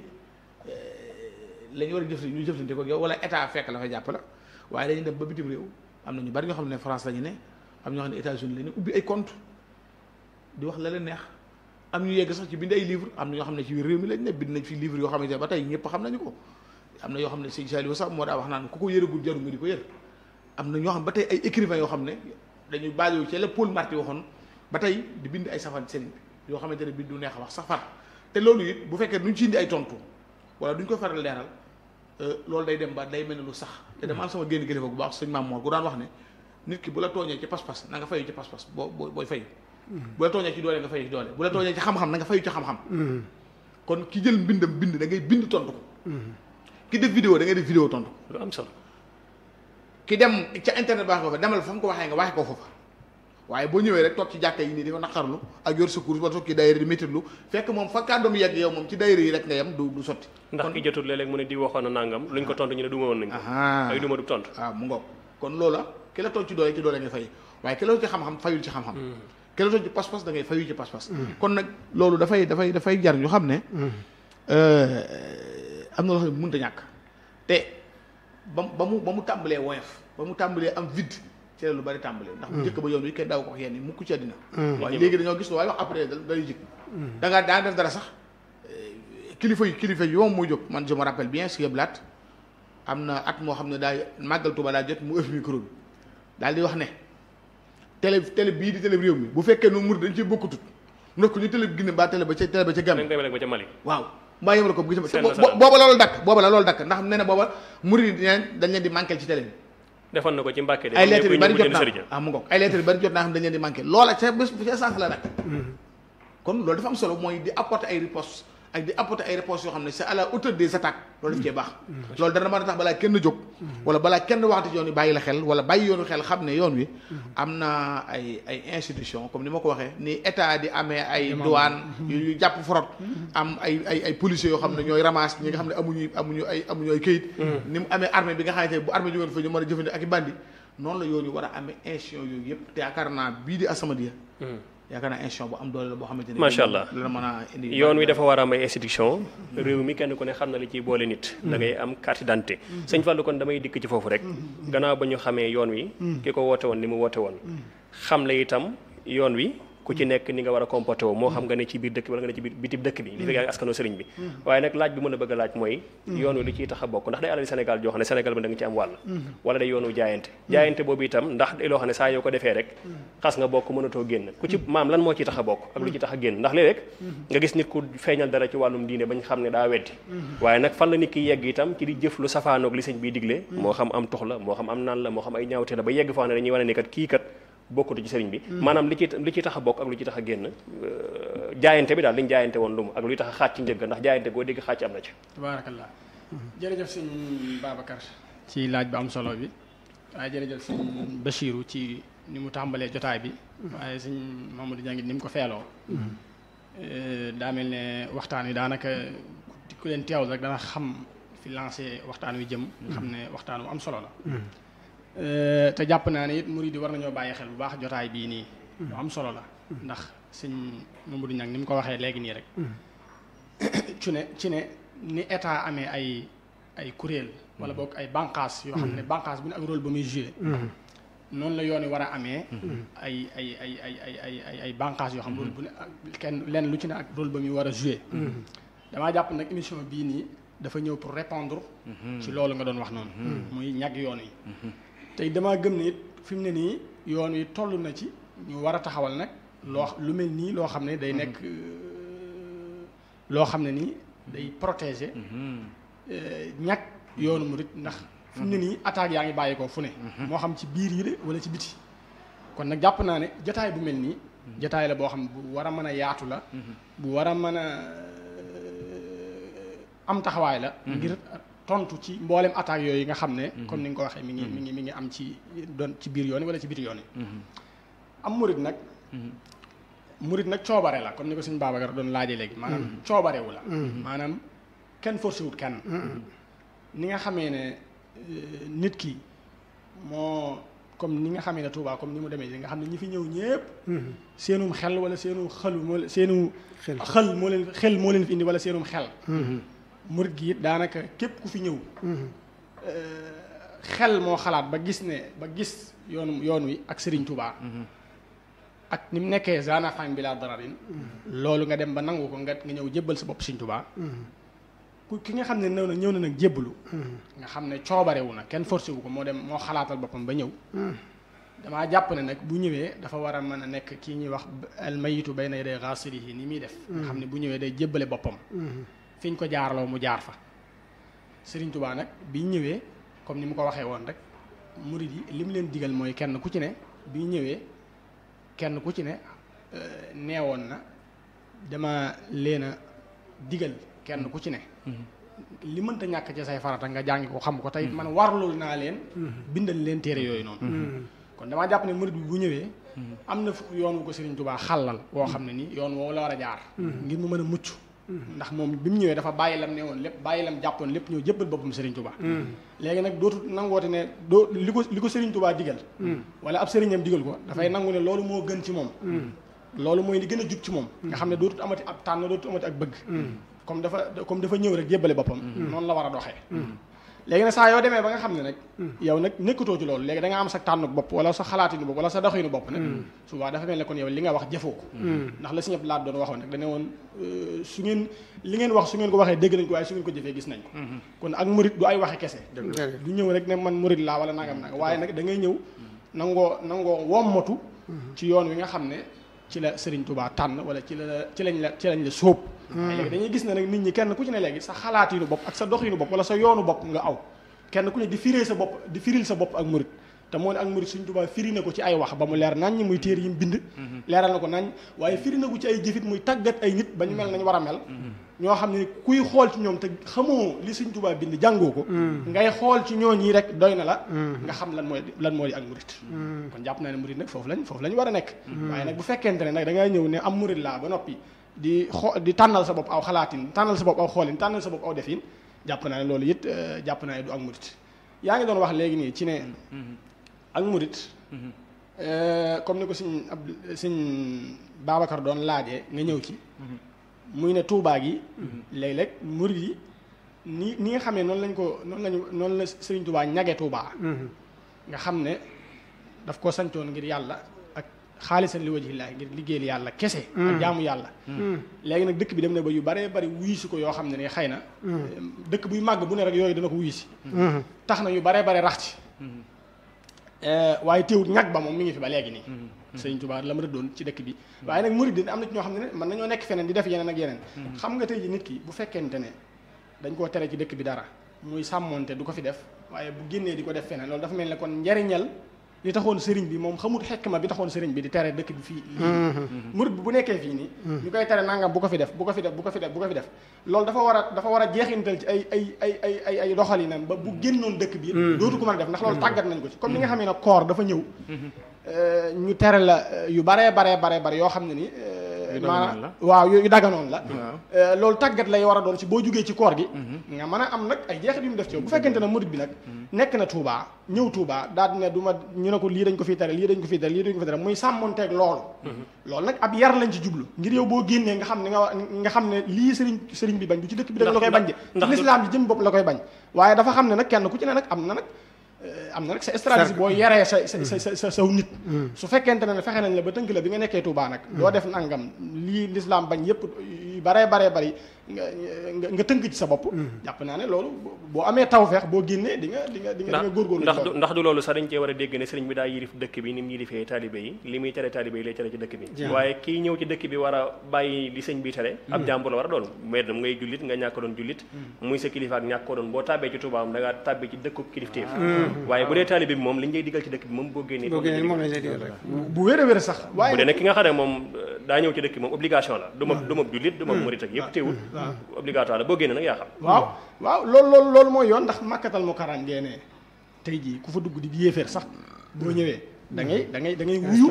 [SPEAKER 6] la ñu war a ñu jëflante ko yow wala état fekk la fa jàpp la waaye dañuy dem ba bitim réew am na ñu bari ñoo xam ne France la ñu ne am ñoo xam ne États-Unis la ñu ubbi ay compte di wax la leen neex am ñu yegg sax ci bind ay livre am na ñoo xam ne ci biir réew mi lañ ne bind nañ fi livre yoo xamante ne ba tey ñëpp xam nañu ko am na yoo xam ne Sëñ Saliou sax moo daa wax naan ku ko yërëgul jarul nga di ko yër am na ñoo xam ba tey ay écrivains yoo xam ne dañuy basé ci la Paul Marty waxoon ba tey di bind ay safaan sëriñ bi yoo xamante ne bi du neex a wax sax far te loolu it bu fekkee duñ ci indi ay tontu wala duñ ko faral leeral loolu day dem ba day mel ne lu sax te dama am sama génn kilifa bu baax sëñ Maam Moor gu daan wax ne nit ki bu la tooñee ci pas-pas na nga fayu ci pas-pas booy fayu bu la tooñee ci doole nga fayu ci doole bu la tooñee ci xam-xam na nga fayu ci xam-xam kon ki jël mbindam bind da ngay bind tontu ko ki def vidéo da ngay def vidéo tontu
[SPEAKER 3] lu am solo
[SPEAKER 6] ki dem ca internet baax ko fa demal fa nga ko waxee nga waxee ko foofa waaye boo ñëwee rek toog ci jàkka yi nii di ko naqarlu ak yor sa cours wala toog ci daayira di métitlu fekk moom fa kàddoom yegg yow moom ci daayira yi rek nga yem du sotti
[SPEAKER 3] ndax ki jotul léeg-léeg mu ne di waxoon na nangam luñ ko tontu ñu ne duma woon nañ ko ay duma du tontu
[SPEAKER 6] waaw mu ngoog kon loola ki la toog ci doole nga fay waaye ki la ci xam-xam fayul ci xam-xam ki la toog ci pas-pas da ngay fayu ci pas-pas kon nag loolu dafay jar ñu xam ne am na loo xam ne mënut a ñàkk te ba mu tàmbalee woyof ba mu tàmbalee am vide ci lu bari tàmbalee ndax bu njëkk ba yoon wi kenn daaw ko wax yenn mukk ci àddina waaye léegi dañoo gis lu waaye wax après day jëkk daa def dara sax kilifa yi moom muy jóg man je me rappelle bien si Blaat am na at moo xam ne daal màggal Tuuba daa jot mu ëff micro bi daal di wax ne télé bii di télé réew mi bu fekkee nu mur dañ ci bokkutut mu def ko ñu télé Guinée ba télé ba ca Gambie
[SPEAKER 3] ba ca Mali
[SPEAKER 6] waaw mbaa yemale ko bu gis booba la loolu dakk ndax nee na booba murid yi dañ leen di manqué ci télé bi
[SPEAKER 3] defoon na ko ci Mbàkke de
[SPEAKER 6] ay lettres yu bari jot naa mu ngoog ay lettres yu bari jot naa xam dañ leen di manqué loola ca bés ca sens la nag kon loolu dafa am solo mooy di apporter ay ripostes ak di apporter ay réponses yoo xam ne c'est à la hauteur des attaques loolu daf cee baax loolu dana mën a tax balaa kenn jóg wala balaa kenn waxati ci yoon wi bàyyi la xel wala bàyyi yoonu xel xam ne yoon wi am na ay institution comme ni ma ko waxee ni état di amee ay douane yu jàpp fraude am ay policiers yoo xam ne ñooy ramasse ñi nga xam ne amuñu ay këyit ni mu amee armée bi nga xamante ne bu armée jógeen fa ñu mën a jëfandikoo ak i bandi noonu la yoon wi war a amee institution yooyu yëpp te yaakaar naa bii di As-Samadiyya yaakaar naa institution bu am doole la boo xamante ne
[SPEAKER 3] macha allah
[SPEAKER 6] la mën a indi
[SPEAKER 3] yoon wi dafa war a am ay institution réew mi kenn ku ne xam na li ciy boole nit da ngay am carte d'identité sëñ Fallou kon damay dikk ci foofu rek gannaaw ba ñu xamee yoon wi ki ko woote woon ni mu woote woon xam la itam yoon wi ku ci nekk ni nga war a comporté woo moo xam nga ne ci biir dëkk wala nga ne ci biir bitib dëkk bi li fekk yaa ngi askanoo sëriñ bi waaye nag laaj bi mën a bëgg a laaj mooy yoon wi li ciy tax a bokk ndax day alal Sénégal joo xam ne Sénégal ba da nga ci am wàll wala day yoonu jaayante boobu itam ndax day loo xam ne saa yoo ko defee rek xas nga bokk mënatoo génn ku ci maam lan moo ciy tax a bokk ak lu ci tax a génn ndax léeg-léeg nga gis nit ku feeñal dara ci wàllum diine bañ xam ne daa weddi waaye nag fan la nit ki yegg itam ci di jëf lu safaanoog li sëñ bi digle moo xam am tux la moo xam am naan la moo xam ay ñaawte la ba yegg foo ne dañuy wane ne kat kii kat bokkatu ci sëriñ bi maanaam li ci tax a bokk ak lu ci tax a génn jaayante bi daal liñ jaayante woon lu mu ak luy tax a xaaj ci njëgg ndax jaayante goo dégg xaaj am na ci
[SPEAKER 4] tabaarakallah jërëjëf sëñ Babacar ci laaj bu am solo bi waaye jërëjëf sëñ Bachiru ci ni mu tàmbalee jotaay bi waaye sëñ Mamadou Diangi ni mu ko feeloo daa mel ne waxtaan wi daanaka ku leen teewul rek dana xam fi lancé waxtaan wi jëm xam ne waxtaan wu am solo la te jàpp naa ne it murid yi war nañoo bàyyi xel bu baax jotaay bii nii lu am solo la ndax sëñ Mamadou Niang ni mu ko waxee léegi nii rek ci ne ni état amee ay kuréel wala boog ay bànqaas yoo xam ne bànqaas bu ne ak rôle ba muy joué noonu la yoon wi war a amee ay bànqaas yoo xam rôle bu ne kenn lenn lu ci ne ak rôle ba muy war a joué damaa jàpp nag émission bii nii dafa ñëw pour répondre ci loolu nga doon wax noonu muy ñag yoon yi tey damaa gëm ne it fi mu ne nii yoon wi toll na ci ñu war a taxawal nag lu mel nii loo xam ne day nekk loo xam ne nii day protéger ñag yoonu murit ndax fi mu ne nii attaques yaa ngi bàyyi ko fu ne moo xam ci biir yi de wala ci biti kon nag jàpp naa ne jataay bu mel nii jataay la boo xam ne bu war a mën a yaatu la bu war a mën a am taxawaay la ngir tontu ci mboolem attaques yooyu nga xam ne comme ni nga ko waxee mi ngi am ci biir yoon yi wala ci biti yoon yi am murit nag coobare la comme ni ko suñ Babacar doon laajee léegi maanaam coobarewu la maanaam kenn forcé wut kenn ni nga xamee ne nit ki moo comme ni nga xamee ne Touba comme ni mu demee nga xam ne ñi fi ñëw ñëpp seenum xel wala seenu xel moo leen fi indi wala seenum xel murit gi it daanaka képp ku fi ñëw xel moo xalaat ba gis yoon wi ak Serigne Touba ak ni mu nekkee zanafan bi laa dararin loolu nga dem ba nangu ko nga ñëw jébbal sa bopp Serigne Touba ki nga xam ne ñëw na nag jébbalu nga xam ne coobarewu na kenn forcé wu ko moo xalaatal boppam ba ñëw damaa jàpp ne nag bu ñëwee dafa war a mën a nekk kii ñuy wax almayitu bayna yaday ghasilihi ni muy def nga xam ne bu ñëwee day jébbale boppam fi ñu ko jaarloo mu jaar fa Serigne Touba nag bi ñëwee comme ni mu ko waxee woon rek murid yi li mu leen digal mooy kenn ku ci ne bi ñëwee kenn ku ci ne neewoon na dama leen a digal kenn ku ci ne li mënta ñàkk ci say farata nga jàngi ko xam ko tey man warlul naa leen bindal leen téere yooyu noonu kon damaa jàpp ne murid bi bu ñëwee am na yoon wu ko Serigne Touba xàllal woo xam ne ni yoon woowu la war a jaar ngir mu mën a mucc ndax moom bi mu ñëwee dafa bàyyi lam ne woon lépp bàyyi lam jàppoon lépp ñëw jébbal boppam Serigne Touba léegi nag dootu nangoote ne li ko Serigne Touba digal wala ab sëriñam digal ko dafay nangu ne loolu moo gën ci moom loolu mooy li gën a jub ci moom nga xam ne dootu amati ab tànn dootu amati ak bëgg comme dafa ñëw rek jébbale boppam noonu la war a doxee léegi nag saa yoo demee ba nga xam ne nag yow nag nekkatoo ci loolu léegi da nga am sa tànnuk bopp wala sa xalaatinu bopp wala sa doxinu bopp nag souvent dafa mel ne kon yow li nga wax jëfoo ko ndax la si ñëpp laat doon waxoon rek dane woon li ngeen wax su ngeen ko waxee dégg nañ ko waaye su ngeen ko jëfee gis nañ ko kon ak murit du ay waxe kese du ñëw rek ne man murit laa wala nangam nangam waaye nag da ngay ñëw nangoo wommatu ci yoon wi nga xam ne ci la Serigne Touba tànn wala ci lañ la sóob léegi dañuy gis ne nag nit ñi kenn ku ci ne léegi sa xalaatinu bopp ak sa doxinu bopp wala sa yoonu bopp nga aw kenn ku ne di firil sa bopp ak murit te moo ne ak murit Serigne Touba firi na ko ci ay wax ba mu leer nañ muy téere yi mu bind leeral na ko nañ waaye firi na ko ci ay jëfit muy tàggat ay nit ba ñu mel nañ war a mel ñoo xam ne kuy xool ci ñoom te xamoo li Serigne Touba bind jàngoo ko ngay xool ci ñooñi rek doy na la nga xam lan moo di ak murit kon jàpp naa ne murit nag foofu lañ war a nekk waaye nag bu fekkente ne nag da ngay ñëw ne am murit laa ba noppi di tànnal sa bopp aw xalaatin tànnal sa bopp aw xoolin tànnal sa bopp aw defin jàpp naa ne loolu it jàpp naa ne du ak murit yaa ngi doon wax léegi nii ci ne ak murit comme ni ko sëñ Babacar doon laajee nga ñëw ci muy ne Touba gi léeg-léeg murit yi ni nga xamee noonu la Serigne Touba ñage Touba nga xam ne daf ko santoon ngir yàlla ak xaalisan li wajhillaahi ngir liggéeyal yàlla kese ak jaamu yàlla léegi nag dëkk bi dem na ba yu baree bari wuyu si ko yoo xam ne ne xëy na dëkk buy màgg bu ne rek yooyu dana ko wuyu si tax na yu baree bare rax ci waaye teewut ñag ba moom mi ngi fi ba léegi nii Sëriñ Tuubaa la ma rëddoon ci dëkk bi waaye nag murid am na ci ñoo xam ne mën nañoo nekk feneen di def yeneen ak yeneen xam nga tey ji nit ki bu fekkente ne dañ koo tere ci dëkk bi dara muy sàmmonte du ko fi def waaye bu génnee di ko def feneen loolu dafa mel ne kon njariñal li taxoon sëriñ bi moom xamut xekma bi taxoon sëriñ bi di tere dëkk bi fii murid bi bu nekkee fii nii ñu koy tere nangam bu ko fi def bu ko fi def loolu dafa war a jeexintal ci ay doxalinam ba bu génnoon dëkk bi dootu ko mën a def ndax loolu tàggat nañ ko ci comme ni nga xam ne nag koor dafa ñëw ñu tere la yu bare yoo xam ne ni maanaam waaw yu daganoon la loolu tàggat lay war a doon ci boo jógee ci koor gi nga mën a am nag ay jeexit yu mu def ci yow bu fekkente ne murid bi nag nekk na Touba ñëw Touba daal di ne du ma ñu ne ko lii dañ ko fiy tere lii dañ ko fiy tere muy sàmmonteeg loolu nag ab yar lañ ci jublu ngir yow boo génnee nga xam ne lii sëriñ bi bañ du ci dëkk bi rek la koy bañ de lislaam ji jëm bopp la koy bañ waaye dafa xam ne nag kenn ku ci ne nag am na nag sa stratégie boo yaree saw nit su fekkente ne fexe nañ la ba tënk la bi nga nekkee Touba nag doo def nangam lii lislaam bañ yëpp yu baree bari nga tënk ci sa bopp jàpp naa ne loolu boo amee tawfeex boo génnee di nga góorgóorlu
[SPEAKER 3] ndax du loolu sax dañ cee war a dégg ne sëriñ bi daa yirif dëkk bi ni mu yirifee taalibe yi li muy tere taalibe yi lay tere ci dëkk bi waaye kii ñëw ci dëkk bi war a bàyyi li sëñ bi tere ab jàmbur la war a doon mais ngay jullit nga ñàkk doon jullit muy sa kilifa ak ñàkk ko doon boo tàbbee ci Touba da ngaa tàbbee ci dëkku kilifteef waaye bu dee taalibe bi moom li ñu lay digal ci dëkk bi moom boo génnee
[SPEAKER 5] moom lañ lay digal rek
[SPEAKER 4] bu wér a wér sax waaye
[SPEAKER 3] bu dee nag ki nga xam ne moom daa ñëw ci dëkk bi moom obligation la du ma jullit du ma murit ak yëpp teewul obligatoire la boo génnee nag yaa xam
[SPEAKER 4] waaw loolu mooy yoon ndax Makkatal Mukarram ngeenee tey jii ku fa dugg di yéeféer sax boo ñëwee da ngay wuyu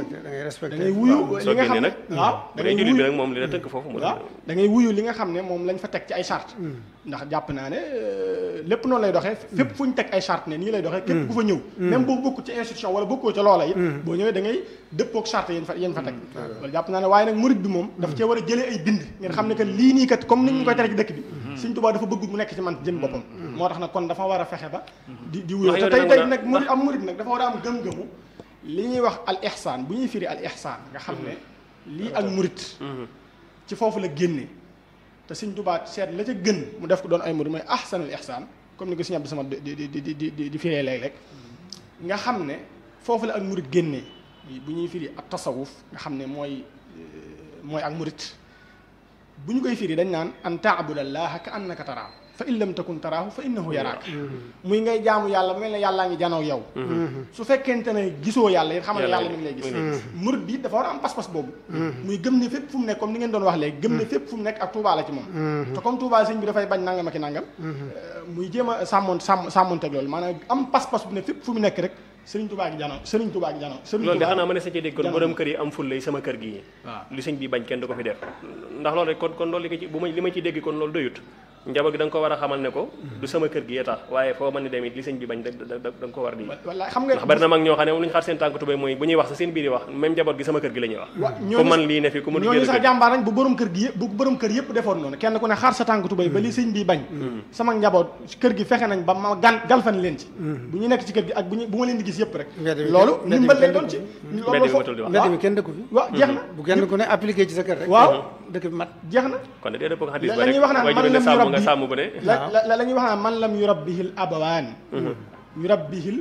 [SPEAKER 4] li nga xam ne waaw da ngay wuyu
[SPEAKER 3] bi nag moom li la tënk foofu
[SPEAKER 4] waaw da ngay wuyu li nga xam ne moom lañ fa teg ci ay charte ndax jàpp naa ne lépp noonu lay doxee fépp fu ñu teg ay charte ne nii lay doxee képp ku fa ñëw même boo bokku ci institution wala bokkoo ca loola it boo ñëwee da ngay dëppook charte yéen fa teg loolu jàpp naa ne waaye nag murid bi moom dafa cee war a jëlee ay bind ngeen xam ne que lii nii kat comme ni ñu koy tere ci dëkk bi Sëriñ Tuubaa dafa bëgg mu nekk ci man jëm boppam moo tax nag kon dafa war a fexe ba di wuyoo te tey nag murid nag dafa war a am gëm-gëmu li ñuy wax al ihsaan bu ñuy firi al ihsaan nga xam ne lii ak murid ci foofu la génne te Sëriñ Tuubaa seet la ca gën mu def ko doon ay murid mooy ahsanul ihsaan comme ni ko Sëriñ Abdou Samad di firee léeg-léeg nga xam ne foofu la ak murid génnee bu ñuy firi ak tasawuf nga xam ne mooy ak murid bu ñu koy firi dañ naan an taabudallaha ka annaka taraahu fa in lam takun taraahu fa innahu yaraak muy ngay jaamu yàlla bu mel ne yàllaa ngi janoo yow su fekkente ne gisoo yàlla it xamal ne yàlla mi ngi lay gis murid bi dafa war a am pas-pas boobu muy gëm ne fépp fu mu nekk comme ni ngeen doon wax léegi gëm ne fépp fu mu nekk ak Touba la ci moom te comme Touba sëñ bi dafay bañ nangam ak i nangam muy jéem a sàmmonteeg loolu maanaam am pas-pas bu ne fépp fu mu nekk rek Sëriñ Tuubaa gi janoo
[SPEAKER 3] loolu de xanaa mën na sa ci dégg kon borom kër yi am fullay sama kër gi waaw li sëñ bi bañ kenn du ko fi def ndax loolu rek kon loolu li ma ci dégg kon loolu doyut njaboot gi da nga ko war a xamal ne ko du sama kër gi tax waaye foo mën ni dem it li sëñ bi bañ da nga ko war di
[SPEAKER 4] walla xam nga
[SPEAKER 3] ndax bari na mag ñoo xam ne moom lu ñu xaar seen tànk tubéy mooy bu ñuy wax sa seen biir yi wax même njaboot gi sama kër gi la ñuy wax ku man lii ne fi ku mën
[SPEAKER 4] ñooñu sax jàmbaar nañ bu borom kër yëpp defoon noonu kenn ku ne xaar sa tànk tubéy ba li sëñ bi bañ sama njaboot kër gi fexe nañ ba ma galfan leen ci bu ñu nekk ci kër gi ak bu ma leen di gis yëpp rek loolu ndimbal leen doon ci
[SPEAKER 5] mbedd mi kenn dëkku fi
[SPEAKER 4] waaw jeex na
[SPEAKER 5] bu kenn ku ne appliqué ci sa kër rek
[SPEAKER 4] waaw
[SPEAKER 5] dëkk bi mat
[SPEAKER 4] jeex na
[SPEAKER 3] kon de dee xadis ba
[SPEAKER 4] la ñuy wax naan man lam
[SPEAKER 3] sàmm nga sàmm bu ne
[SPEAKER 4] la ñuy wax naan man lam yurabbihil abawaan yurabbihil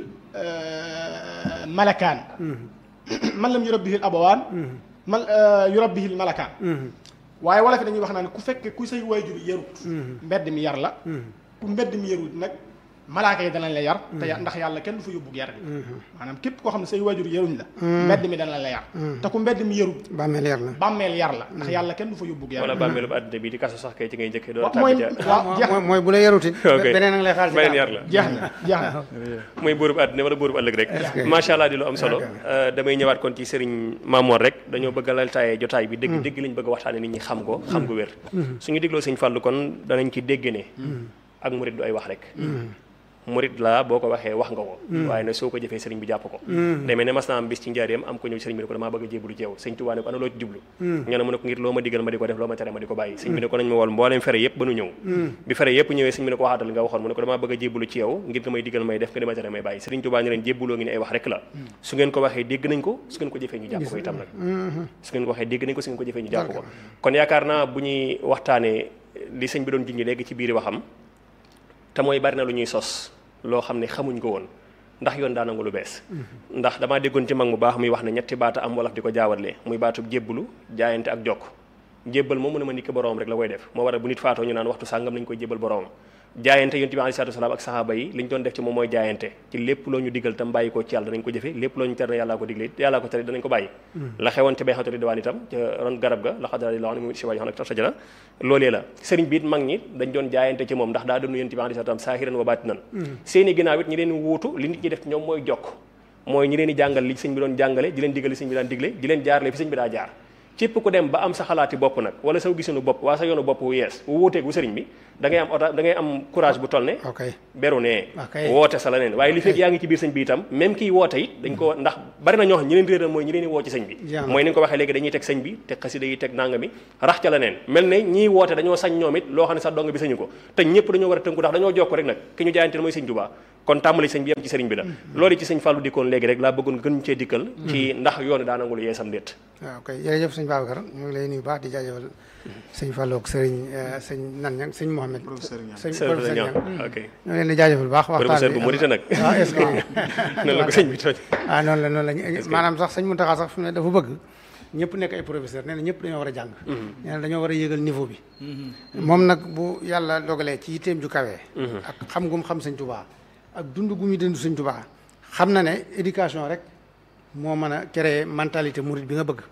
[SPEAKER 4] malakaan man lam yurabbihil abawaan man yurabbihil malakaan waaye wala fi dañuy wax naan ku fekke ku say waajur yarut mbedd mi yar la ku mbedd mi yarut nag malaaka yi danañ la yar te ndax yàlla kenn du fa yóbbu yar bi maanaam képp koo xam ne say waajur yaruñ la mbedd mi dana la yar te ku mbedd mi yarut bàmmeel yar la ndax yàlla kenn du fa yóbbu yar
[SPEAKER 3] wala bàmmeelu bu àddina bi di kaso sax kay ci ngay njëkkee doo
[SPEAKER 5] mooy bu la yarutit beneen nag lay xaar
[SPEAKER 3] beneen yar la
[SPEAKER 4] jeex na
[SPEAKER 3] mooy buurub àddina wala buurub ëllëg rek macha allah di lu am solo damay ñëwaat kon ci Serigne Mamor rek dañoo bëgg a laltaaye jotaay bi dégg lañ bëgg a waxtaane nit ñi xam ko xam gu wér suñu dégloo Sëñ Fallu kon danañ ci dégg ne ak murid du ay wax rek murit la boo ko waxee wax nga ko waaye nag soo ko jëfee sëriñ bi jàpp ko demee ne mas naa am bis ci njaareem am ko ñëw sëriñ bi ne ko damaa bëgg a jébbalu ci yow sëñ Tuubaa ne ko ana loo ci jublu ñu ne mu ne ko ngir loo ma digal ma di ko def loo ma tere ma di ko bàyyi sëñ bi ne ko nañ ma wol mbooleem fere yëpp ba nu ñëw bi fere yëpp ñëwee sëñ bi ne ko waxaatal nga waxoon mu ne ko damaa bëgg a jébbalu ci yow ngir nga may digal may def nga di ma tere may bàyyi sëriñ Tuubaa ne leen jébbuloo ngi ne ay wax rek la su ngeen ko waxee dégg nañ ko su ngeen ko jëfee ñu jàpp ko itam nag su ngeen ko waxee dégg nañ ko su ngeen ko jëfee ñu jàpp ko kon yaakaar naa bu ñuy waxtaanee li sëñ bi doon junj léegi ci biir waxam te mooy bari na lu ñuy sos loo xam ne xamuñ ko woon ndax yoon daa nangu lu bees ndax damaa déggoon ci mag mu baax muy wax ne ñetti baata am wolof di ko jaawatle muy baatub jébbulu jaayante ak jokk jébbal moom mu ne ma nit ki boroom rek la koy def moo waral bu nit faatoo ñu naan waxtu sàngam lañ koy jébbal boroom jaayante yonent bi alayhi salaatu wasalaam ak saxaaba yi li ñu doon def ci moom mooy jaayante ci lépp loo ñu digal tam bàyyi ko ci yàlla danañ ko jëfe lépp loo ñu tere yàllaa ko digle yàllaa ko tere danañ ko bàyyi la xewoon ci bayxatu ridwaan itam ca ron garab ga la xadradillah an mu si waji xon ak sajara loolee la sëriñ bi it mag ñi dañ doon jaayante ci moom ndax daa doon yonent bi alayhi salaatu wasalaam saahiran wa baatinan seeni ginnaaw it ñi leen wuutu li nit ñi def ci ñoom mooy jokk mooy ñi leen di jàngal li sëñ bi doon jàngale di leen digal li sëñ bi daan digle di leen jaarale fi sëñ bi daa jaar képp ku dem ba am sa xalaati bopp nag wala saw gisunu bopp waa sa yoonu bopp wu yees wu wuuteeg bu sëriñ bi da ngay am da ngay am courage bu toll ne beru ne woote sa la neen waaye li fekk yaa ngi ci biir sëñ bi itam même kiy woote it dañ ko ndax bari na ñoo xam ñi leen réeral mooy ñi leen di woo ci sëñ bi mooy ni nga ko waxee léegi dañuy teg sëñ bi teg xasida yi teg nanga mi rax ca la neen mel ne ñiy woote dañoo sañ ñoom it loo xam ne sax dong bi sañu ko te ñëpp dañoo war a tënku ndax dañoo jokk rek nag ki ñu jaayante mooy sëñ Tuubaa kon tàmbali sëñ bi yam ci sëriñ bi la loolu ci sëñ Fallou dikkoon léegi rek laa bëggoon gën cee dikkal ci ndax yoonu daa nangu lu yeesam déet
[SPEAKER 5] waaw kay jërëjëf sëñ Babacar ñu ngi lay nuyu baax di jaajëfal sëñ Fallou ak sëriñ sëñ nan ñang sëñ Mohamed sëñ professeur ñang
[SPEAKER 3] ok
[SPEAKER 5] ñu ngi leen di jaajëfal baax
[SPEAKER 3] professeur bu murite nag
[SPEAKER 5] waaw est-ce que
[SPEAKER 3] noonu la ko sëñ bi tooñ
[SPEAKER 5] noonu la maanaam sax sëñ Mountakha sax fi mu ne dafa bëgg ñëpp nekk ay professeur nee na ñëpp dañoo war a jàng nee na dañoo war a yéegal niveau bi moom nag bu yàlla dogalee ci yitteem ju kawee ak xam gum xam sëñ Touba ak dund gu muy dund sëñ Touba xam na ne éducation rek moo mën a créer mentalité murid bi nga bëgg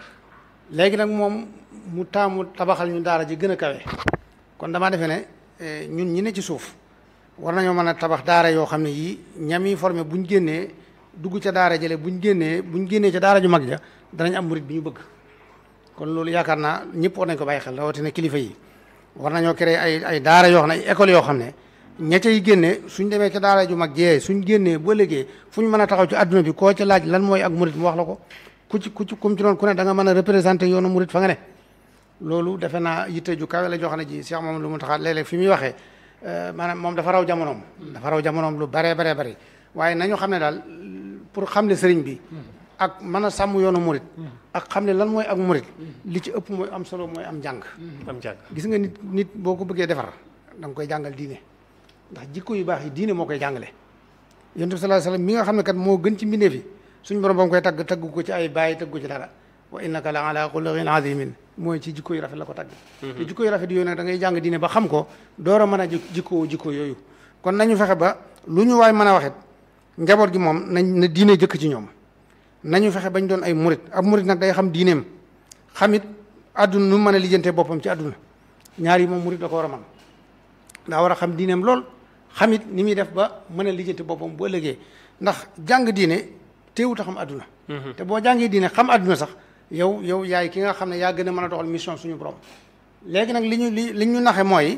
[SPEAKER 5] léegi nag moom mu taamu tabaxal ñu daara ji gën a kawe kon damaa defee ne ñun ñi ne ci suuf war nañoo mën a tabax daara yoo xam ne yii ñami formé buñ génnee dugg ca daara jële buñ génnee ca daara ju mag ja danañ am murid bi ñu bëgg kon loolu yaakaar naa ñëpp war nañ ko bàyyi xel rawatina kilifa yi war nañoo créer ay daara yoo xam ne ay école yoo xam ne ña cay génne suñ demee ca daara ju mag jee suñ génnee ba léegi fu ñu mën a taxaw ci adduna bi koo ca laaj lan mooy ak murid mu wax la ko ku ci kum ci doon ku ne da nga mën a représenté yoonu murid fa nga ne loolu defe naa yitte ju kawe la joo xam ne ji Cheikh Mamadou Mountakha léeg-léeg fi muy waxee maanaam moom dafa raw jamonoom lu bare bari waaye nañu xam ne daal pour xam ne sëriñ bi ak mën a sàmm yoonu murid ak xam ne lan mooy ak murid li ci ëpp mooy am solo mooy am njàng gis nga nit boo ko bëggee defar da nga koy jàngal diine ndax jikko yu baax yi diine moo koy jàngale yonent bi sallallahu alayhi wasallam mi nga xam ne kat moo gën ci mbindeef yi suñu borom ba mu koy tagg ko ci ay bàyyi tagg ko ci dara wa innaka la ala xuluqin azimin mooy ci jikko yu rafet la ko tagg te jikko yu rafet yooyu nag da ngay jàng diine ba xam ko door a mën a jikko yooyu kon nañu fexe ba lu ñu waay mën a waxit njaboot gi moom na diine jëkk ci ñoom nañu fexe bañ doon ay murit ab murit nag day xam diineem xamit àdduna nu mën a lijjantee boppam ci àdduna ñaar yi moom murit da ko war a man daa war a xam diineem lool xamit ni muy def ba mën a lijjante boppam bu ëllëgee ndax jàng diine teewut a xam àdduna te boo jàngee diine xam àdduna sax yow yaay ki nga xam ne yaa gën a mën a doxal mission suñu borom léegi nag li ñu naxe mooy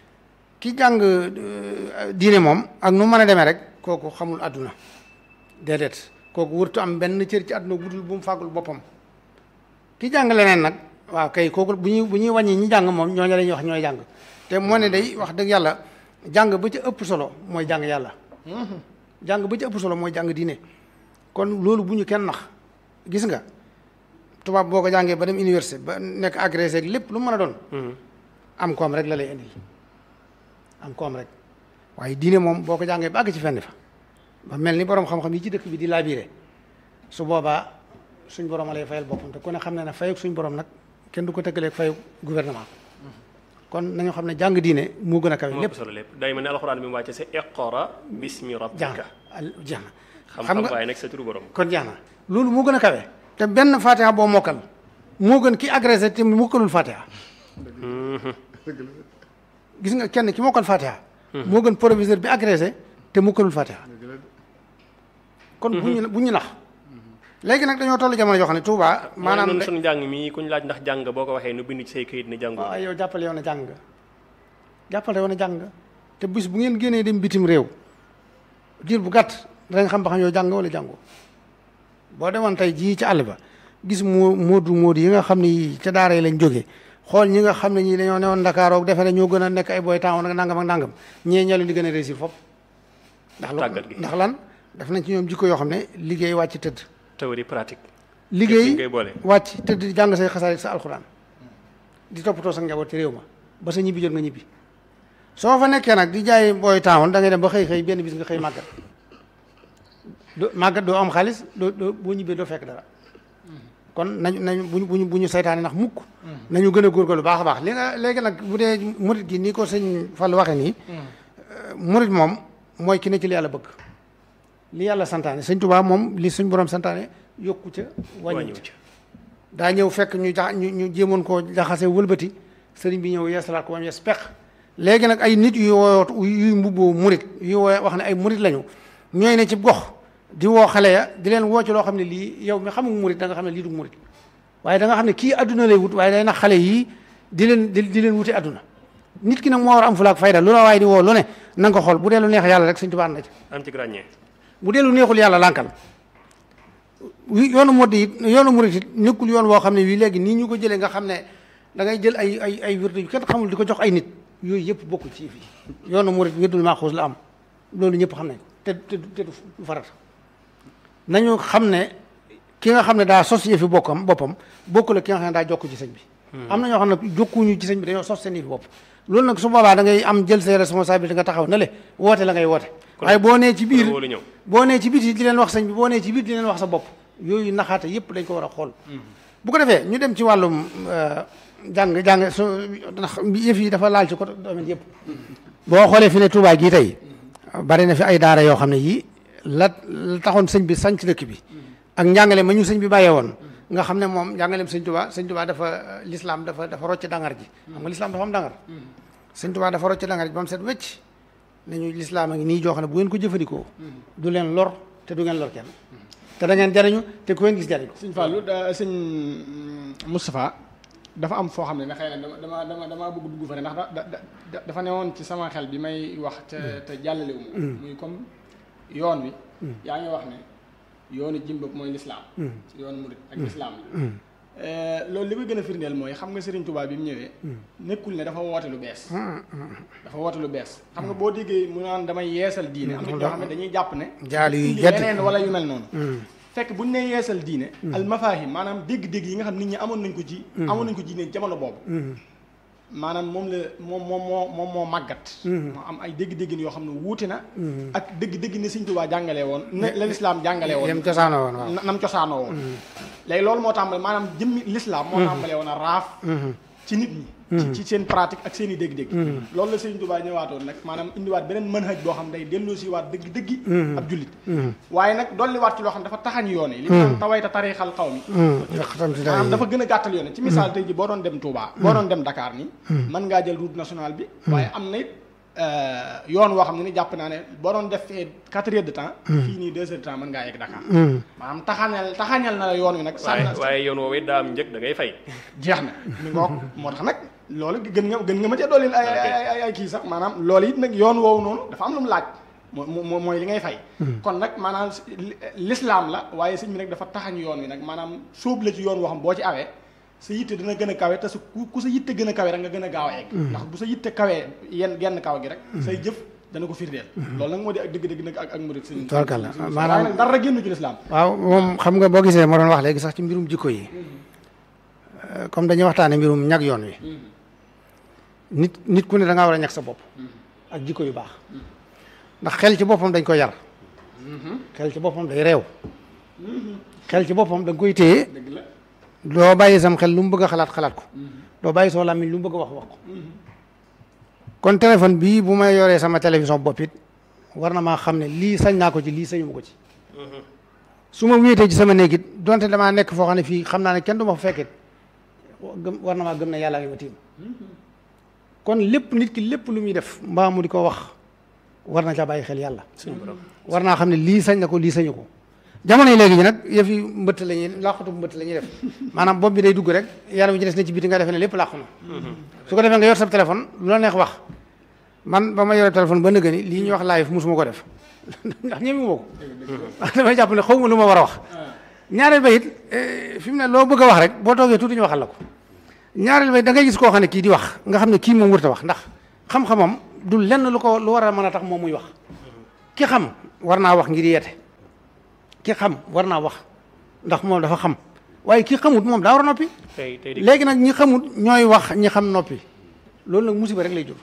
[SPEAKER 5] ki jàng diine moom ak nu mën a demee rek kooku xamul àdduna déedéet kooku wërtu am benn cër ci àdduna budul bu mu fàggul boppam ki jàng leneen nag waaw kay kooku bu ñuy wàññi ñi jàng moom ñooñu la ñuy wax ñooy jàng te moo ne day wax dëgg yàlla jàng ba ci ëpp solo mooy jàng yàlla jàng ba ci ëpp solo mooy jàng diine kon loolu bu ñu kenn nax gis nga tubaab boo ko jàngee ba dem université ba nekk agrégé ak lépp lu mën a doon am koom rek la lay indil am koom rek waaye diine moom boo ko jàngee ba àgg ci fenn fa ba mel ni borom xam-xam yi ci dëkk bi di laabiré su boobaa suñ borom a lay fayal boppam te ku ne xam ne ne fayuk suñ borom nag kenn du ko tëggaleeg fayuk gouvernement kon nañu xam ne jàng diine moo gën a kawe lépp
[SPEAKER 3] solo lépp day mel ne alxuraan bi mu wàcce sa iqra bismi rabbika
[SPEAKER 5] jeex na
[SPEAKER 3] xam nga waaye nag sa turu borom
[SPEAKER 5] kon jeex na loolu moo gën a kawe te benn fatiha boo mokkal moo gën ki agressé te mokkalul fatiha gis nga kenn ki mokkal fatiha moo gën proviseur bi agressé te mokkalul fatiha kon bu ñu nax léegi nag dañoo toll jamono joo xam ne Touba maanaam
[SPEAKER 3] noonu suñu njàng mi kuñ laaj ndax jàng boo ko waxee nu bind ci say këyit ne jàngoo
[SPEAKER 5] waaw yow jàppale yow na jàng nga te bis bu ngeen génnee dem bitim réew diir bu gàtt danañ xam ba xam yow jàng wala jàngoo boo demoon tey jii ci àll ba gis moodu yi nga xam ne yi ca daara yi lañ jógee xool ñi nga xam ne ñii dañoo newoon Dakar ak defe ne ñoo gën a nekk ay boy temps nag nangam ak nangam ñee ñalu di gën a réussir foofu ndax lan def nañ ci ñoom jikko yoo xam ne liggéey wàcc tëdd
[SPEAKER 3] théorie pratique
[SPEAKER 5] liggéey wàcc tëdd jàng say xasaay sa alxuraan di toppatoo sa njaboot ci réew ma ba sa ñibbi jot nga ñibbi soo fa nekkee nag di jaay booy temps da ngay dem ba xëy benn bis nga xëy màggat doo am xaalis doo boo ñibbee doo fekk dara kon nañu bu ñu saytaane ndax mukk nañu gën a góorgóorlu baax a baax léegi nag bu dee murit gi nii ko sëñ Fall waxee nii murit moom mooy ki ne ci li yàlla bëgg li yàlla santaane sëñ Tuubaa moom li suñ borom santaane yokku ca wàññiwu ca daa ñëw fekk ñu jéemoon koo jaxase wëlbati sëriñ bi ñëw yeesalaat ko ba mu yees peq léegi nag ay nit yuy mbubboo murit yu wax ne ay murit lañu ñooy ne ci gox di woo xale ya di leen woo ci loo xam ne lii yow mi xamul murit da nga xam ne lii du murit waaye da nga xam ne kii adduna lay wut waaye day nax xale yii di leen wuti adduna nit ki nag moo war a am fulaak fayda lu la waaye di woo lu ne na nga ko xool bu dee lu neex yàlla rek Sëñ Tuubaa na ci
[SPEAKER 3] am ci ràññee
[SPEAKER 5] bu dee lu neexul yàlla lànkal yoonu murit it nekkul yoon woo xam ne wii léegi nii ñu ko jëlee nga xam ne da ngay jël ay wirdu yu kenn xamul di ko jox ay nit yooyu yëpp bokku ci fii yoonu murit wirdul maaxuus la am loolu ñëpp xam nañ ko te du farata nañu xam ne ki nga xam ne daa sos yëfi boppam bokkul ak ki nga xam ne daa jokk ci sëñ bi am na ñoo xam ne jokkuñu ci sëñ bi dañoo sos seen yëfi bopp loolu nag su boobaa da ngay am jël ses responsabilités nga taxaw na le woote la ngay woote waaye boo nee ci biir di leen wax sëñ bi boo nee ci biir di leen wax sa bopp yooyu naxaate yëpp dañ ko war a xool bu ko defee ñu dem ci wàllum jàng su ndax yëf yi dafa laal ci côté domaine yëpp boo xoolee fi ne Touba gii tey bari na fi ay daara yoo xam ne yii la taxoon sëñ bi sanc dëkk bi ak njàngale ma ñu sëñ bi bàyyee woon nga xam ne moom njàngaleem sëñ Tuubaa dafa lislaam dafa rocc dangar ji xam nga lislaam dafa am dangar sëñ Tuubaa dafa rocc dangar ji ba mu set wecc nañu lislaam a ngi nii joo xam ne bu ngeen ko jëfandikoo du leen lor te du ngeen lor kenn te da ngeen jariñu te ku ngeen gis jariñu
[SPEAKER 4] sëñ Fallou sëñ Moustapha dafa am foo xam ne xëy na dama bëgg dugg fa ne ndax dafa newoon ci sama xel bi may wax te jàllale wu ma muy comme yoon wi yaa ngi wax ne yoonu jimbab mooy lislaam yoonu murit ak lislaam la loolu li koy gën a firndeel mooy xam nga Serigne Touba bi mu ñëwee nekkul ne dafa woote lu bees xam nga boo déggee mu naan damay yeesal diine am na ñoo xam ne dañuy jàpp ne indi leneen wala yu mel noonu fekk buñ ne yeesal diine al mafahim maanaam dégg-dégg yi nga xam nit ñi amoon nañ ko ci diine jamono boobu maanaam moom moo màggat moo am ay dégg-dégg yoo xam ne wuute na ak dégg-dégg ne Sëñ Tuubaa jàngalee woon ne la lislaam jàngalee woon nam cosaanoo woon léegi loolu moo tàmbale maanaam jëmmi lislaam moo tàmbalee woon a raaf ci nit ñi ci seen pratique ak seen i dégg-dégg loolu la Sëñ Tuubaa ñëwaatoon nag maanaam indiwaat beneen manhaj boo xam day delloo si waat dëgg-dëggi ab jullit waaye nag dolliwaat ci loo xam dafa taxañ yoon yi li ñu naan tawayta tarixal xaw mi maanaam dafa gën a gàttal yoon ci misaal tey ji boo doon dem Touba boo doon dem Dakar nii mën ngaa jël route nationale bi waaye am na it yoon woo xam ne ni jàpp naa ne boo doon def 4 heures de temps fii nii 2 heures de temps mën ngaa yegg Dakar maanaam taxañal na la yoon wi nag
[SPEAKER 3] waaye yoon woowee daa am njëg da ngay fay
[SPEAKER 4] jeex na mi ngoog moo tax nag loolu gën nga ma cee dooleel ay kii sax maanaam loolu it nag yoon woowu noonu dafa am lu mu laaj mooy li ngay fay kon nag maanaam l'islam la waaye sëñ bi nag dafa taxañ yoon wi nag maanaam sóob la ci yoon woo xam boo ci awee sa yitte dina gën a kawe te ku sa yitte gën a kawe rek nga gën a gaaw a egg ndax bu sa yitte kawee genn kaw gi rek say jëf dana ko firndeel loolu nag moo di ak dëgg-dëgg nag ak murid sëñ
[SPEAKER 5] tubarkalla maanaam
[SPEAKER 4] nag dara génn ci l'islam
[SPEAKER 5] waaw moom xam nga boo gisee moo doon wax léegi sax ci mbirum jikko yi comme dañuy waxtaane mbirum ñag yoon wi nit ku ne da ngaa war a ñag sa bopp ak jikko yu baax ndax xel ci boppam dañ koy yar xel ci boppam day réew xel ci boppam da nga koy téye doo bàyyi sam xel lu mu bëgg a xalaat ko doo bàyyi soo làmmiñ lu mu bëgg a wax ko kon téléphone bii bu may yoree sama télévision bopp it war na maa xam ne lii sañ naa ko ci lii sañu ma ko ci su ma wéetee ci sama néeg it donte damaa nekk foo xam ne fii xam naa ne kenn du ma fa fekkit war na maa gëm ne yàlla ngi ma tiim kon lépp nit ki lépp lu muy def mbaa mu di ko wax war na ca bàyyi xel yàlla war naa xam ne lii sañ na ko lii sañu ko jamono yi léegi ji nag yëf yi mbëtt la ñuy làqatu mbëtt la ñuy def maanaam bopp bi day dugg rek yaram ji des na ci biti nga defee ne lépp làqu na su ko defee nga yor sa téléphone lu la neex wax man ba ma yore téléphone ba nëgë ni lii ñuy wax live musuma ko def ndax ñeme woo ko ndax damay jàpp ne xaw ma lu ma war a wax ñaareel ba it fi mu ne loo bëgg a wax rek boo toogee tuuti ñu waxal la ko ñaareel ba da ngay gis koo xam ne kii di wax nga xam ne kii moom wërta wax ndax xam-xamam du lenn lu war a mën a tax moom muy wax ki xam war naa wax ngir yeete ki xam war naa wax ndax moom dafa xam waaye ki xamut moom daa war a noppi léegi nag ñi xamut ñooy wax ñi xam noppi loolu nag musiba rek lay jur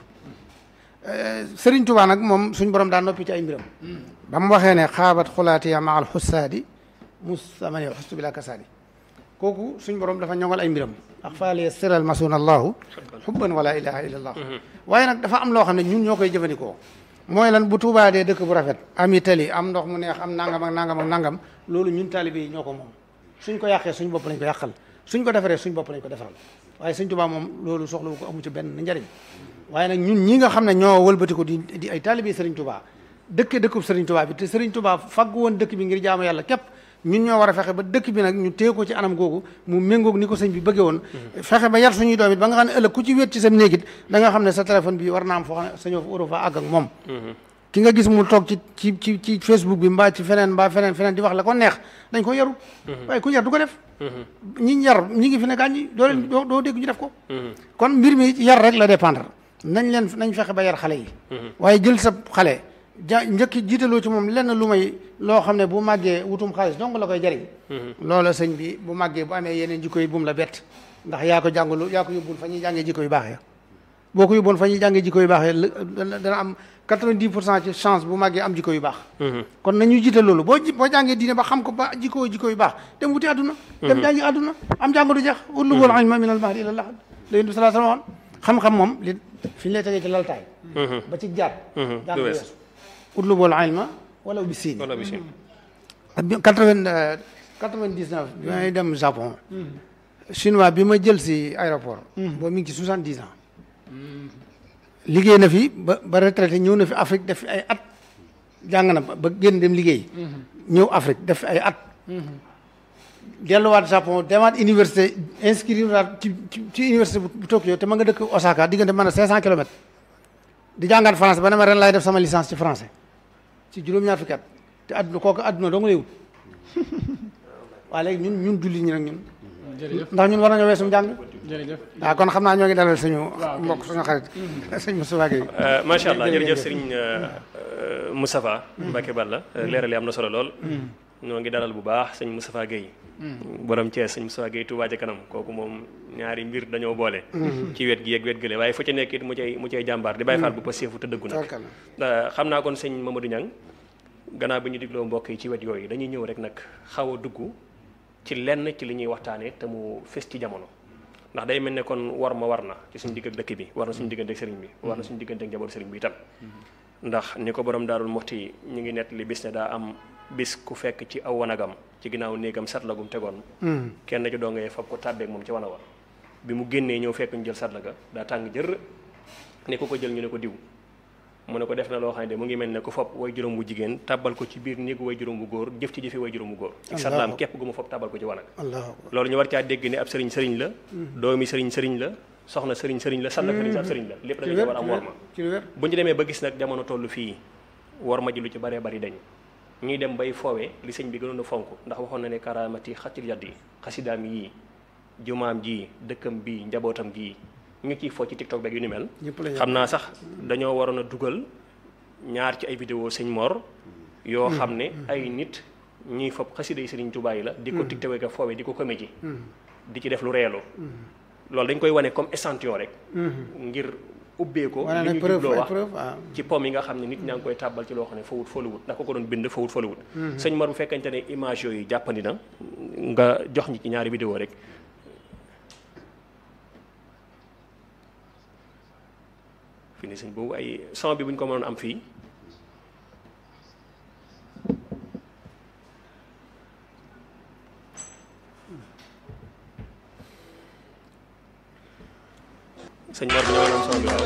[SPEAKER 5] Sëriñ Tuubaa nag moom suñ borom daa noppi ci ay mbiram ba mu waxee ne xaabat xulaatiya maal xussaadi musamani xustu bila kasaadi kooku suñ borom dafa ñoŋal ay mbiram ak faale siral masun allahu xubban wala ilaha illa allah waaye nag dafa am loo xam ne ñun ñoo koy jëfandikoo mooy lan bu Tuubaa dee dëkk bu rafet am i tali am ndox mu neex am nangam ak nangam ak nangam loolu ñun taalibe yi ñoo ko moom suñ ko yàqee suñ bopp lañ ko yàqal suñ ko defaree suñ bopp lañ ko defaral waaye Sëriñ Tuubaa moom loolu soxla wu ko amu ci benn njariñ waaye nag ñun ñi nga xam ne ñoo wëlbati ko di ay taalibe Sëriñ Tuubaa dëkkub Sëriñ Tuubaa bi te Sëriñ Tuubaa fagg woon dëkk bi ngir jaamu yàlla képp ñun ñoo war a fexe ba dëkk bi nag ñu téye ko ci anam googu mu méngoog ni ko sëñ bi bëggee woon fexe ba yar suñuy doom it ba nga xam ne ëllëg ku ci wéet ci sa néegit da nga xam ne sa téléphone bi war naa am foo xam ne sañoo fa fa àgg ak moom ki nga gis mu toog ci Facebook bi mbaa ci feneen di wax la ko neex dañ ko yarut waaye ku yar du ko def ñi yar ñi ngi fi ne gaañ doo dégg ñu def ko kon mbir mi yar rek la dépendre nañ fexe ba yar xale yi waaye jël sa xale njëkki jiitaloo ci moom lenn lu may loo xam ne bu màggee wutum xaalis donc la koy jariñ loola sëñ bi bu màggee bu amee yeneen jikko yi bu mu la bett ndax yaa ko jàngalu yaa ko yóbbul fa ñuy jàngee jikko yu baax ya boo ko yóbboon fa ñuy jàngee jikko yu baax ya dana am 90% ci chance bu màggee am jikko yu baax kon nañu jiital loolu boo jàngee diine ba xam ko ba jikko yu baax dem wuti àdduna dem jàngi àdduna am jàng du jeex utlubul ilma minal mahdi ilal lahd la yonent bi sallallahu alayhi wasallam xam-xam moom li fi ñu lay tegee ci laltaay ba ci jaar jàng weesu utlubul ilma wala bi siin 99 bi may dem Japon chinois bi ma jël si aéroport boobu mi ngi ci 70 ans liggéey na fi ba retraité ñëw na fi Afrique def fi ay at jàng na ba génn dem liggéey ñëw Afrique def fi ay at delluwaat Japon demaat université inscrire waat ci université bu Tokyo te ma nga dëkk Osaka diggante mën a 500 kilomètres di jàngaat français ba ne ma ren laay def sama licence ci français ci juróom-ñaar fukki at te adduna dong lay wut waaye léegi ñun julli ñi nag ñun ndax ñun war nañoo weesum jàng
[SPEAKER 4] jërëjëf
[SPEAKER 5] waaw kon xam naa ñoo ngi dalal suñu mbokk suñu xarit sëñ Moustapha Gueye
[SPEAKER 3] macha allah jërëjëf sëriñ Moustapha Mbacké Balla leeral yi am na solo lool ñoo ngi dalal bu baax sëñ Moustapha Gueye borom Thiès sëñ Moustapha Gueye Touba ca kanam kooku moom ñaari mbir dañoo boole ci wet gi ak wet gële waaye fu ca nekk it mu cay jàmbaar di bàyyi faal bu pasteefu te dëggu nag xam naa kon sëñ Mamadou Niang gannaaw bi ñu digloo mbokk yi ci wet yooyu dañuy ñëw rek nag xaw a dugg ci lenn ci li ñuy waxtaanee te mu fes ci jamono ndax day mel ne kon war na ci suñu digg ak dëkk bi war na suñu diggante ak sëriñ bi war na suñu diggante ak njaboot sëriñ bi itam ndax ni ko borom Daarul Muxti ñu ngi nett li bis ne daa am bis ku fekk ci aw wanagam ci ginnaaw néegam satlagum tegoon kenn ci doo ngay fab ko tàbbeeg moom ci wana wa bi mu génnee ñëw fekk ñu jël satlaga daa tàng jër ne ko jël ñu ne ko diw mu ne ko def na loo xam ne mu ngi mel ne ku fab way juróom bu jigéen tàbbal ko ci biir néegu way juróom bu góor jëf ci jëfi way juróom bu góor ci satlaam képp gu mu fab tàbbal ko ci wanag loolu ñu war caa dégg ne ab sëriñ la doomi sëriñ la soxna sëriñ la satla sëriñ ab sëriñ la lépp dañu war am worma bu ñu demee ba gis nag jamono toll fii worma ji lu ci baree bari dañ ñuy dem bay foowee li sëñ bi gënoon a fonk ndax waxoon na ne karamati xatil yadd yi xasidaam yii jumaam ji dëkkam bii njabootam gii ñu ciy foo ci TikTok beeg yu ni mel xam naa sax dañoo waroon a dugal ñaar ci ay vidéo sëñ Mor yoo xam ne ay nit ñuy fob xasida yi Sëriñ Tuubaa yi la di ko TikTok ak foowee di ko comédie di ci def lu reelu loolu dañ koy wane comme échantillon rek ngir ubbee ko li ñu jubloo wax ci pom yi nga xam ne nit ñaa ngi koy tàbbal ci loo xam ne fawut foluwut ndax ko doon bind fawut foluwut sëñ Mor bu fekkente ne image yooyu jàppandi na nga jox ñi ci ñaari vidéo rek fi ni sëñ boobu ay son bi bu ñu ko mënoon am fii sëñ Mor bi ñoo am son bi waaw